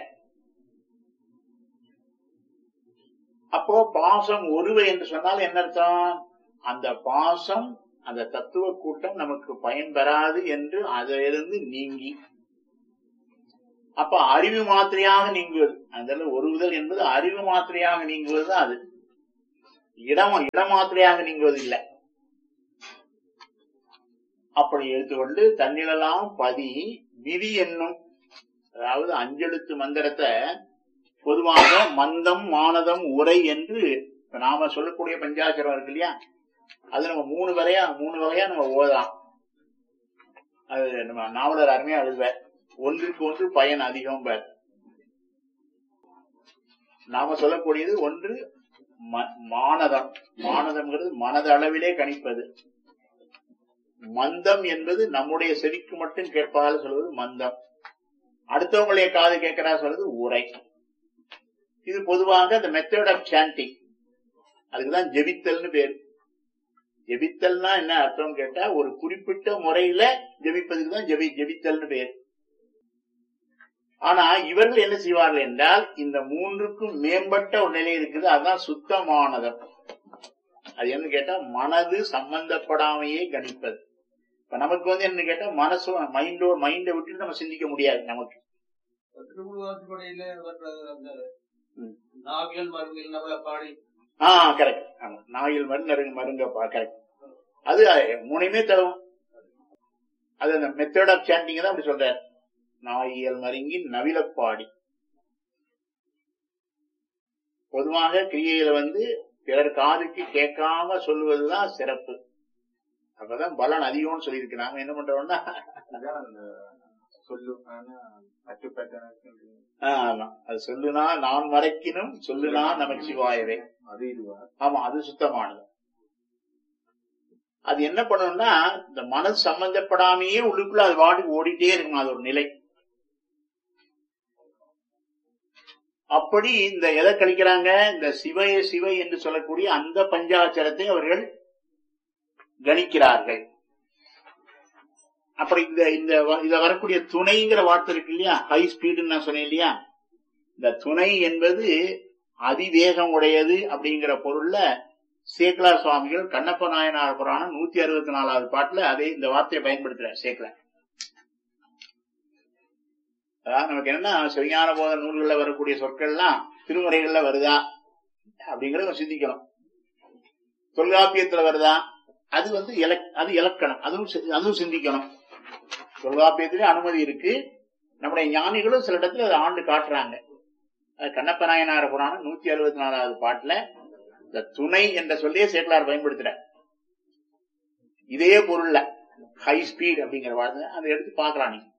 அப்போ பாசம் ஒருவை என்று சொன்னால் என்ன அர்த்தம், அந்த பாசம் அந்த தத்துவ கூட்டம் நமக்கு பயன் பெறாது என்று அதிலிருந்து நீங்கி அப்ப அறிவு மாத்திரையாக நீங்குவது, அந்த ஒருவுதல் என்பது அறிவு மாத்திரையாக நீங்குவது. அது இடம் இடமாத்திரையாக நீங்குவது இல்லை. அப்படி எடுத்துக்கொண்டு தன்னிலெல்லாம் பதி விதி என்னும், அதாவது அஞ்செழுத்து மந்திரத்தை பொதுவாக மந்தம் மானதம் உரை என்று நாம சொல்லக்கூடிய பஞ்சாட்சரம் இருக்கு இல்லையா, அது நம்ம மூணு வரையா மூணு வகையா நம்ம ஓதலாம். அது நம்ம நாவலர் அருமையா எழுதுவார். ஒன்றுக்கு ஒன்று பயன் அதிகம் பேர். நாம சொல்லக்கூடியது ஒன்று மானதம். மானதம்ங்கிறது மனதளவிலே கணிப்பது. மந்தம் என்பது நம்முடைய செவிக்கு மட்டும் கேட்பதால் சொல்வது மந்தம். அடுத்தவங்களுடைய காது கேட்கிறா சொல்றது உரை. இது பொதுவாக அந்த மெத்தட் ஆஃப் சாண்டிங், அதுக்குதான் ஜெபித்தல்னு பேரு. ஜெபித்தல்னா என்ன அர்த்தம் கேட்டா, ஒரு குறிப்பிட்ட முறையில ஜெபிப்பதுக்கு தான் ஜெபி ஜெபித்தல்னு பேரு. ஆனா இவர்கள் என்ன செய்வார்கள் என்றால், இந்த மூன்றுக்கும் மேம்பட்ட ஒரு நிலை இருக்குது, அதுதான் சுத்தமானதம். அது என்ன கேட்டா மனது சம்பந்தப்படாமையே கணிப்பது. இப்ப நமக்கு வந்து என்ன கேட்டா மனசு மைண்டோ மைண்டை விட்டு நம்ம சிந்திக்க முடியாது. நமக்கு ஆஹ் கரெக்ட். ஆமா, நாயில் மருந்து மருங்கப்பா கரெக்ட். அது மூணையுமே தரும். அது அந்த மெத்தட் ஆஃப் சாண்டிங் தான் அப்படி சொல்றாரு. நாயியல் மருங்கி நவிலப்பாடி. பொதுவாக கிரியையில வந்து பிறர் காதுக்கு கேட்காம சொல்லுவதுதான் சிறப்பு. அப்பதான் பலன் அதிகம்னு சொல்லியிருக்கு. நாம என்ன பண்றோம்னா சொல்லு ஆமா அது சொல்லுனா நான் மறைக்கினும் சொல்லுனா நமச்சிவாயவே. அது ஆமா, அது சுத்தமானது. அது என்ன பண்ணணும்னா, இந்த மனசு சம்பந்தப்படாமையே உள்ளுக்குள்ள அது வாட்டுக்கு ஓடிட்டே இருக்கணும். அது ஒரு நிலை. அப்படி இந்த எதை கழிக்கிறாங்க, இந்த சிவைய சிவை என்று சொல்லக்கூடிய அந்த பஞ்சாட்சரத்தை அவர்கள் கணிக்கிறார்கள். அப்புறம் இந்த இந்த இத வரக்கூடிய துணைங்கிற வார்த்தை இருக்கு இல்லையா, ஹை ஸ்பீடுன்னு நான் சொன்னேன் இல்லையா, இந்த துணை என்பது அதிவேகம் உடையது அப்படிங்கிற பொருள்ல சேக்கலார் சுவாமிகள் கண்ணப்ப நாயனார் புராணம் நூத்தி அறுபத்தி நாலாவது பாட்டுல அதே இந்த வார்த்தையை பயன்படுத்துறார் சேக்கலார். அதாவது நமக்கு என்னன்னா, சிவஞான போத நூல்கள்ல வரக்கூடிய சொற்கள்லாம் திருமுறைகள்ல வருதா அப்படிங்கறத சிந்திக்கணும். தொல்காப்பியத்துல வருதா, அது வந்து அது இலக்கணம், அதுவும் அதுவும் சிந்திக்கணும். தொல்காப்பியத்திலே அனுமதி இருக்கு. நம்முடைய ஞானிகளும் சில இடத்துல அதை ஆண்டு காட்டுறாங்க. கண்ணப்ப நாயனார் புராணம் நூத்தி அறுபத்தி நாலாவது பாட்டுல இந்த துணை என்ற சொல்லியே சேக்கலார் பயன்படுத்துற இதே பொருள்ல ஹை ஸ்பீட் அப்படிங்கிற வார்த்தை அதை எடுத்து பாக்கலாம். நீங்க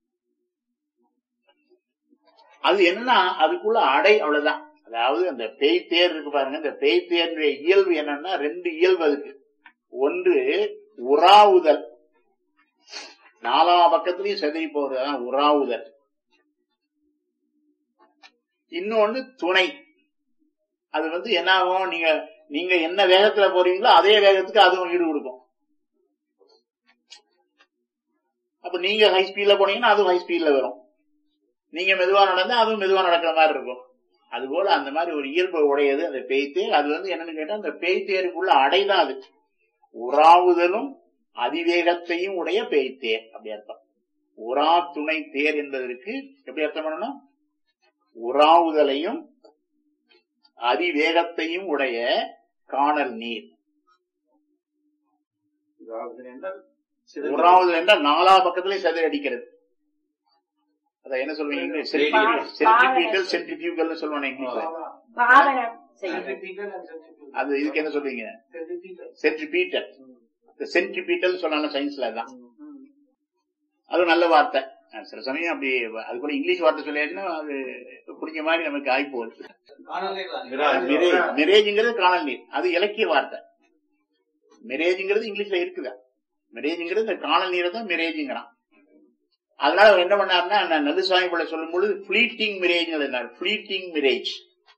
அது என்னன்னா, அதுக்குள்ள அடை அவ்வளவுதான். அதாவது அந்த பேய் தேர் இருக்கு பாருங்க, இந்த பேய் தேருடைய இயல்பு என்னன்னா, ரெண்டு இயல்பு அதுக்கு. ஒன்று உறாவுதல், நாலா பக்கத்திலையும் செதறி போறதுதான் உறாவுதல். இன்னொன்னு துணை. அது வந்து என்ன ஆகும், நீங்க நீங்க என்ன வேகத்துல போறீங்களோ அதே வேகத்துக்கு அதுவும் ஈடு கொடுக்கும். அப்ப நீங்க ஹை ஸ்பீட்ல போனீங்கன்னா அதுவும் ஹை ஸ்பீட்ல வரும். நீங்க மெதுவா நடந்தா அதுவும் மெதுவா நடக்கிற மாதிரி இருக்கும். அது போல அந்த மாதிரி ஒரு இயல்பு உடையது அந்த பேய்த்தேர். அது வந்து என்னன்னு கேட்டா, அந்த பேய்த்தேருக்குள்ள அடைதான் அது. உறாவுதலும் அதிவேகத்தையும் உடைய பேய்த்தேர் அப்படி அர்த்தம். உரா துணை தேர் என்பதற்கு எப்படி அர்த்தம் பண்ணணும், உறாவுதலையும் அதிவேகத்தையும் உடைய காணல் நீர். உறாவுதல் என்றால் நாலா பக்கத்திலே செதறி அடிக்கிறது. அத என்ன சொல்லுவீங்க, சென்ட்ரிபியூட்டல் சென்ட்ரிபியூகல் சொல்லுவாங்க இங்கிலீஷ்ல. அது இதுக்கு என்ன சொல்றீங்க, சென்ட்ரிபியூட்டல். சென்ட்ரிபியூட்டல் சொன்னாலும் சயின்ஸ்ல தான். அது நல்ல வார்த்தை. சில சமயம் அப்படி அது கூட இங்கிலீஷ் வார்த்தை சொல்லியாச்சுன்னா அது புரிஞ்ச மாதிரி நமக்கு ஆகி போகுது. மிரேஜ்ங்கிறது காணல் நீர், அது இலக்கிய வார்த்தை. மிரேஜ்ங்கிறது இங்கிலீஷ்ல இருக்குதா, மிரேஜ்ங்கிறது இந்த காணல் நீரை தான் மிரேஜ்ங்கிறான். அதனால அவர் என்ன பண்ணாருன்னா, நதுசாமி பிள்ளை சொல்லும் பொழுது ஃபிளீட்டிங் மிரேஜ், ஃபிளீட்டிங் மிரேஜ்,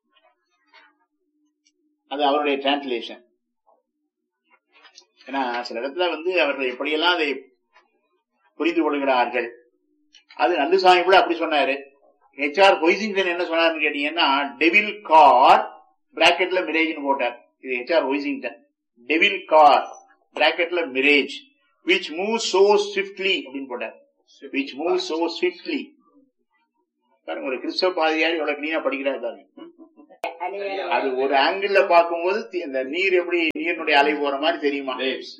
அது அவருடைய டிரான்ஸ்லேஷன். ஏன்னா சில இடத்துல வந்து அவர்கள் எப்படியெல்லாம் அதை புரிந்து கொள்கிறார்கள். அது நந்துசாமி கூட அப்படி சொன்னாரு. ஹெச் ஆர் ஒய்சிங்டன் என்ன சொன்னாருன்னு கேட்டீங்கன்னா, டெவில் கார் பிராக்கெட்ல மிரேஜ்னு போட்டார். இது H R ஒய்சிங்டன். Devil car பிராக்கெட்ல mirage which moves so swiftly அப்படின்னு போட்டார். which moves so swiftly. பாருங்க, ஒரு கிறிஸ்தவ பாதிரியார் எவ்வளவு கிளீனா படிக்கிறாரு தானே. அது ஒரு ஆங்கிள் பார்க்கும்போது இந்த நீர் எப்படி நீரினுடைய அலை போற மாதிரி தெரியுமா?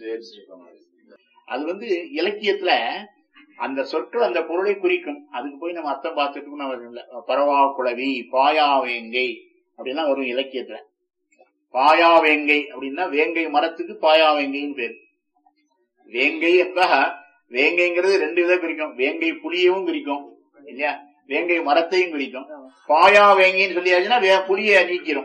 அது வந்து இலக்கியத்துல அந்த சொற்கள் அந்த பொருளை குறிக்கும். அதுக்கு போய் நம்ம அர்த்தம் பார்த்துட்டு பரவா குளவி, பாயா வேங்கை அப்படின்னா வரும் இலக்கியத்துல. பாயா வேங்கை அப்படின்னா வேங்கை மரத்துக்கு பாயா வேங்கைன்னு பேரு. வேங்கை என்பா வேங்கைங்கிறது ரெண்டு விதம் பிரிக்கும். வேங்கை புளியவும் பிரிக்கும் இல்லையா, வேங்கை மரத்தையும் பிரிக்கும். பாயா வேங்கைன்னு சொல்லியாச்சுன்னா புளிய நீக்கிறோம்.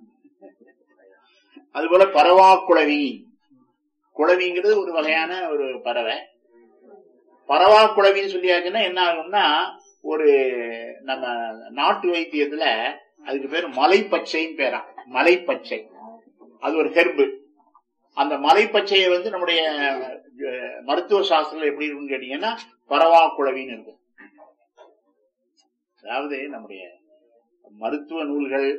அதுபோல பரவா குளவி, குளவிங்கிறது ஒரு வகையான ஒரு பறவை. பரவா குளவின்னு சொல்லியாச்சுன்னா என்ன ஆகும்னா, ஒரு நம்ம நாட்டு வைத்தியத்துல அதுக்கு பேரு மலைப்பச்சைன்னு பேரா. மலைப்பச்சை அது ஒரு ஹெர்பு. அந்த மலைப்பச்சையை வந்து நம்முடைய மருத்துவ சாஸ்திரத்துல எப்படி இருக்குன்னு கேட்டீங்கன்னா பரவா குளவின்னு இருக்கும். அதாவது நம்முடைய மருத்துவ நூல்கள்,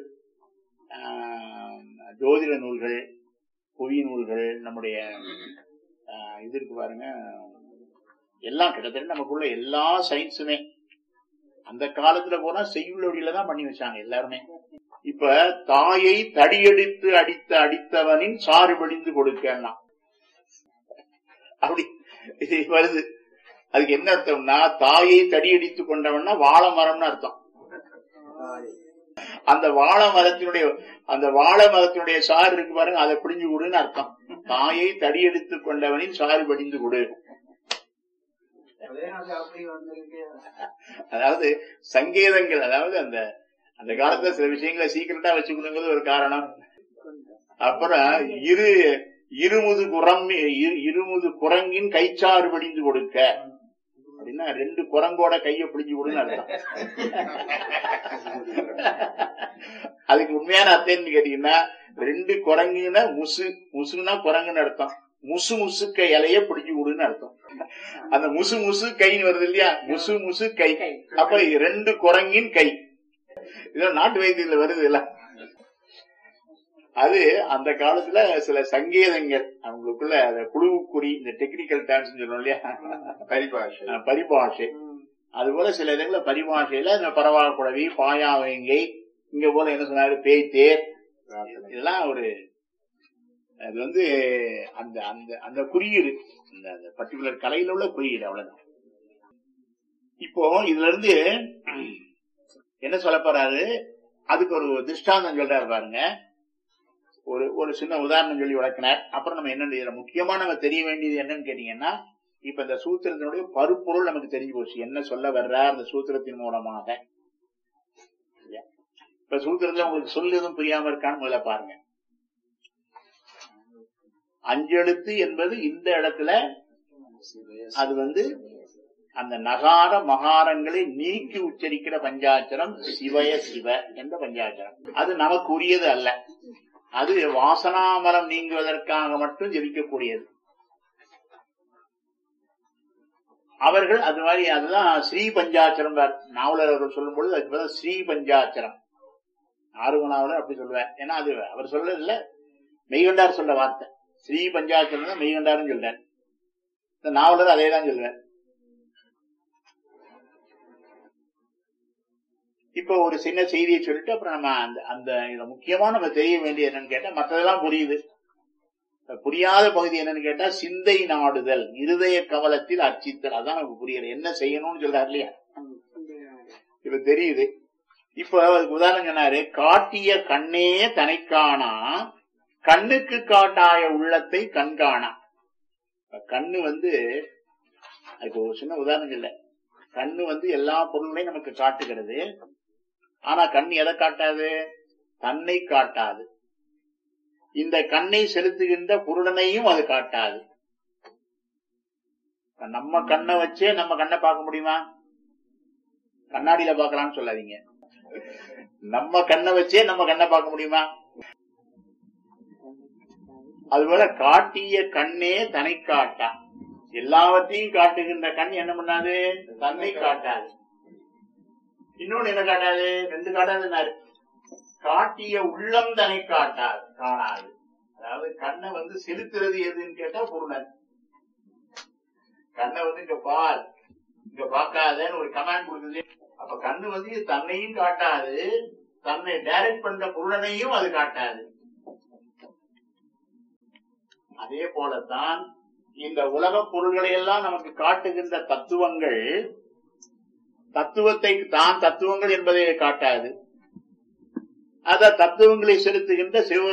ஜோதிட நூல்கள், புவி நூல்கள், நம்முடைய இது இருக்கு பாருங்க, எல்லாம் கிட்டத்தட்ட நமக்குள்ள எல்லா சயின்ஸுமே அந்த காலத்துல போனா செய்யுள் தான் பண்ணி வச்சாங்க எல்லாருமே. இப்ப தாயை தடியெடுத்து அடித்த அடித்தவனின் சாறு வடிந்து கொடுக்கலாம் அப்படி வருது. அதுக்கு என்ன அர்த்தம்னா, தாயை தடியடித்து கொண்டவன்னா வாழை மரம்னு அர்த்தம். அந்த வாழை மரத்தினுடைய அந்த வாழை மரத்தினுடைய சாறு இருக்கு பாருங்க, அதை பிடிஞ்சு கொடுன்னு அர்த்தம். தாயை தடியெடுத்து கொண்டவனின் சாறு வடிந்து கொடு. அதாவது சங்கேதங்கள், அதாவது அந்த அந்த காலத்துல சில விஷயங்களை சீக்கிரட்டா வச்சுக்கணுங்கிறது ஒரு காரணம். அப்புறம் இரு இருமுது குரம் இருமுது குரங்கின் கைச்சாறு பிடிந்து கொடுக்க அப்படின்னா ரெண்டு குரங்கோட கைய பிடிஞ்சு கொடுன்னு அர்த்தம். அதுக்கு உண்மையான அர்த்தம் கேட்டீங்கன்னா, ரெண்டு குரங்குன்னா முசு, முசுன்னா குரங்குன்னு அர்த்தம். முசு முசுக்க இலைய பிடிச்சு கொடுன்னு அர்த்தம். அந்த முசு முசு கைன்னு வருது இல்லையா, முசு முசு கை. அப்ப ரெண்டு குரங்கின் கை, இதெல்லாம் நாட்டு வைத்தியத்துல வருது இல்ல. அது அந்த காலத்துல சில சங்கேதங்கள் அவங்களுக்குள்ள குழுவுக்குறி, இந்த டெக்னிக்கல் டேர்ம்ஸ் சொல்றோம் இல்லையா, பரிபாஷை பரிபாஷை அது போல சில இடங்கள்ல பரிபாஷையில இந்த பரவா குழவி, பாயா வேங்கை, இங்க போல என்ன சொன்னாரு பேய் தேர், இதெல்லாம் ஒரு அது வந்து அந்த அந்த அந்த குறியீடு, அந்த பர்டிகுலர் கலையில உள்ள குறியீடு, அவ்வளவுதான். இப்போ இதுல இருந்து என்ன சொல்ல போறாரு, அதுக்கு ஒரு திருஷ்டாந்தம் சொல்றாரு பாருங்க. ஒரு ஒரு சின்ன உதாரணம் சொல்லி விளக்கினார். அப்புறம் நம்ம என்ன முக்கியமா நம்ம தெரிய வேண்டியது என்னன்னு கேட்டீங்கன்னா, இப்ப இந்த சூத்திரத்தினுடைய பருப்பொருள் நமக்கு தெரிஞ்சு போச்சு, என்ன சொல்ல வர்றார் அந்த சூத்திரத்தின் மூலமாக. இப்ப சூத்திரத்துல உங்களுக்கு சொல்லுதும் புரியாம இருக்கான்னு முதல்ல பாருங்க. அஞ்செழுத்து என்பது இந்த இடத்துல அது வந்து அந்த நகார மகாரங்களை நீக்கி உச்சரிக்கிற பஞ்சாட்சரம் சிவய சிவ என்ற பஞ்சாட்சரம். அது நமக்கு உரியது அல்ல, அது வாசனாமலம் நீங்குவதற்காக மட்டும் ஜெபிக்கக்கூடியது. அவர்கள் அது மாதிரி அதுதான் ஸ்ரீ பஞ்சாட்சரம். நாவலர் அவர்கள் சொல்லும் பொழுது அதுக்கு ஸ்ரீ பஞ்சாட்சரம், ஆறுமனாவலர் அப்படி சொல்லுவார். ஏன்னா அது அவர் சொல்றது இல்ல, மெய்கண்டார் சொல்ற வார்த்தை. ஸ்ரீ பஞ்சாட்சரம் தான் மெய்கண்டார்னு சொல்றார். இந்த நாவலர் அதே தான் சொல்றார். இப்ப ஒரு சின்ன செய்தியை சொல்லிட்டு அப்புறம் நம்ம அந்த அந்த இத முக்கியமா நம்ம தெரிய வேண்டியது என்னன்னு கேட்டா, மற்றதெல்லாம் புரியுது. புரியாத பகுதி என்னன்னு கேட்டா, சிந்தை நாடுதல், இருதய கவலத்தில் அர்ச்சித்தல், அதான் நமக்கு புரியுது. என்ன செய்யணும்னு சொல்றாரு இல்லையா, இப்ப தெரியுது. இப்ப அதுக்கு உதாரணம் சொன்னாரு, காட்டிய கண்ணே தனைக்கானா கண்ணுக்கு காட்டாய உள்ளத்தை கண்காணா. கண்ணு வந்து அதுக்கு ஒரு சின்ன உதாரணம் இல்ல, கண்ணு வந்து எல்லா பொருளையும் நமக்கு காட்டுகிறது. ஆனா கண் எதை காட்டாது, தன்னை காட்டாது. இந்த கண்ணை செலுத்துகின்ற பொருளனையும் அது காட்டாது. நம்ம கண்ணை வச்சே நம்ம கண்ணை பார்க்க முடியுமா? கண்ணாடியில பாக்கலாம்னு சொல்லாதீங்க. நம்ம கண்ணை வச்சே நம்ம கண்ணை பார்க்க முடியுமா? அதுபோல காட்டிய கண்ணே தன்னை காட்டா, எல்லாவற்றையும் காட்டுகின்ற கண் என்ன பண்ணாது, தன்னை காட்டாது. இன்னொன்னு என்ன காட்டாது, ரெண்டு காட்டாது. காட்டிய உள்ளம் தன்னை காட்டாது, காணாது. அதாவது கண்ணை வந்து செலுத்துறது எதுன்னு கேட்டா பொருளன். கண்ணை வந்து இங்க பால், இங்க பார்க்காதன்னு ஒரு கமாண்ட் கொடுக்குது. அப்ப கண்ணு வந்து தன்னையும் காட்டாது, தன்னை டைரக்ட் பண்ற பொருளனையும் அது காட்டாது. அதே போலத்தான் இந்த உலக பொருள்களை எல்லாம் நமக்கு காட்டுகின்ற தத்துவங்கள் தத்துவத்தை தான் தத்துவங்கள் என்பதை காட்டாது. அத தத்துவங்களை செலுத்துகின்ற சிவ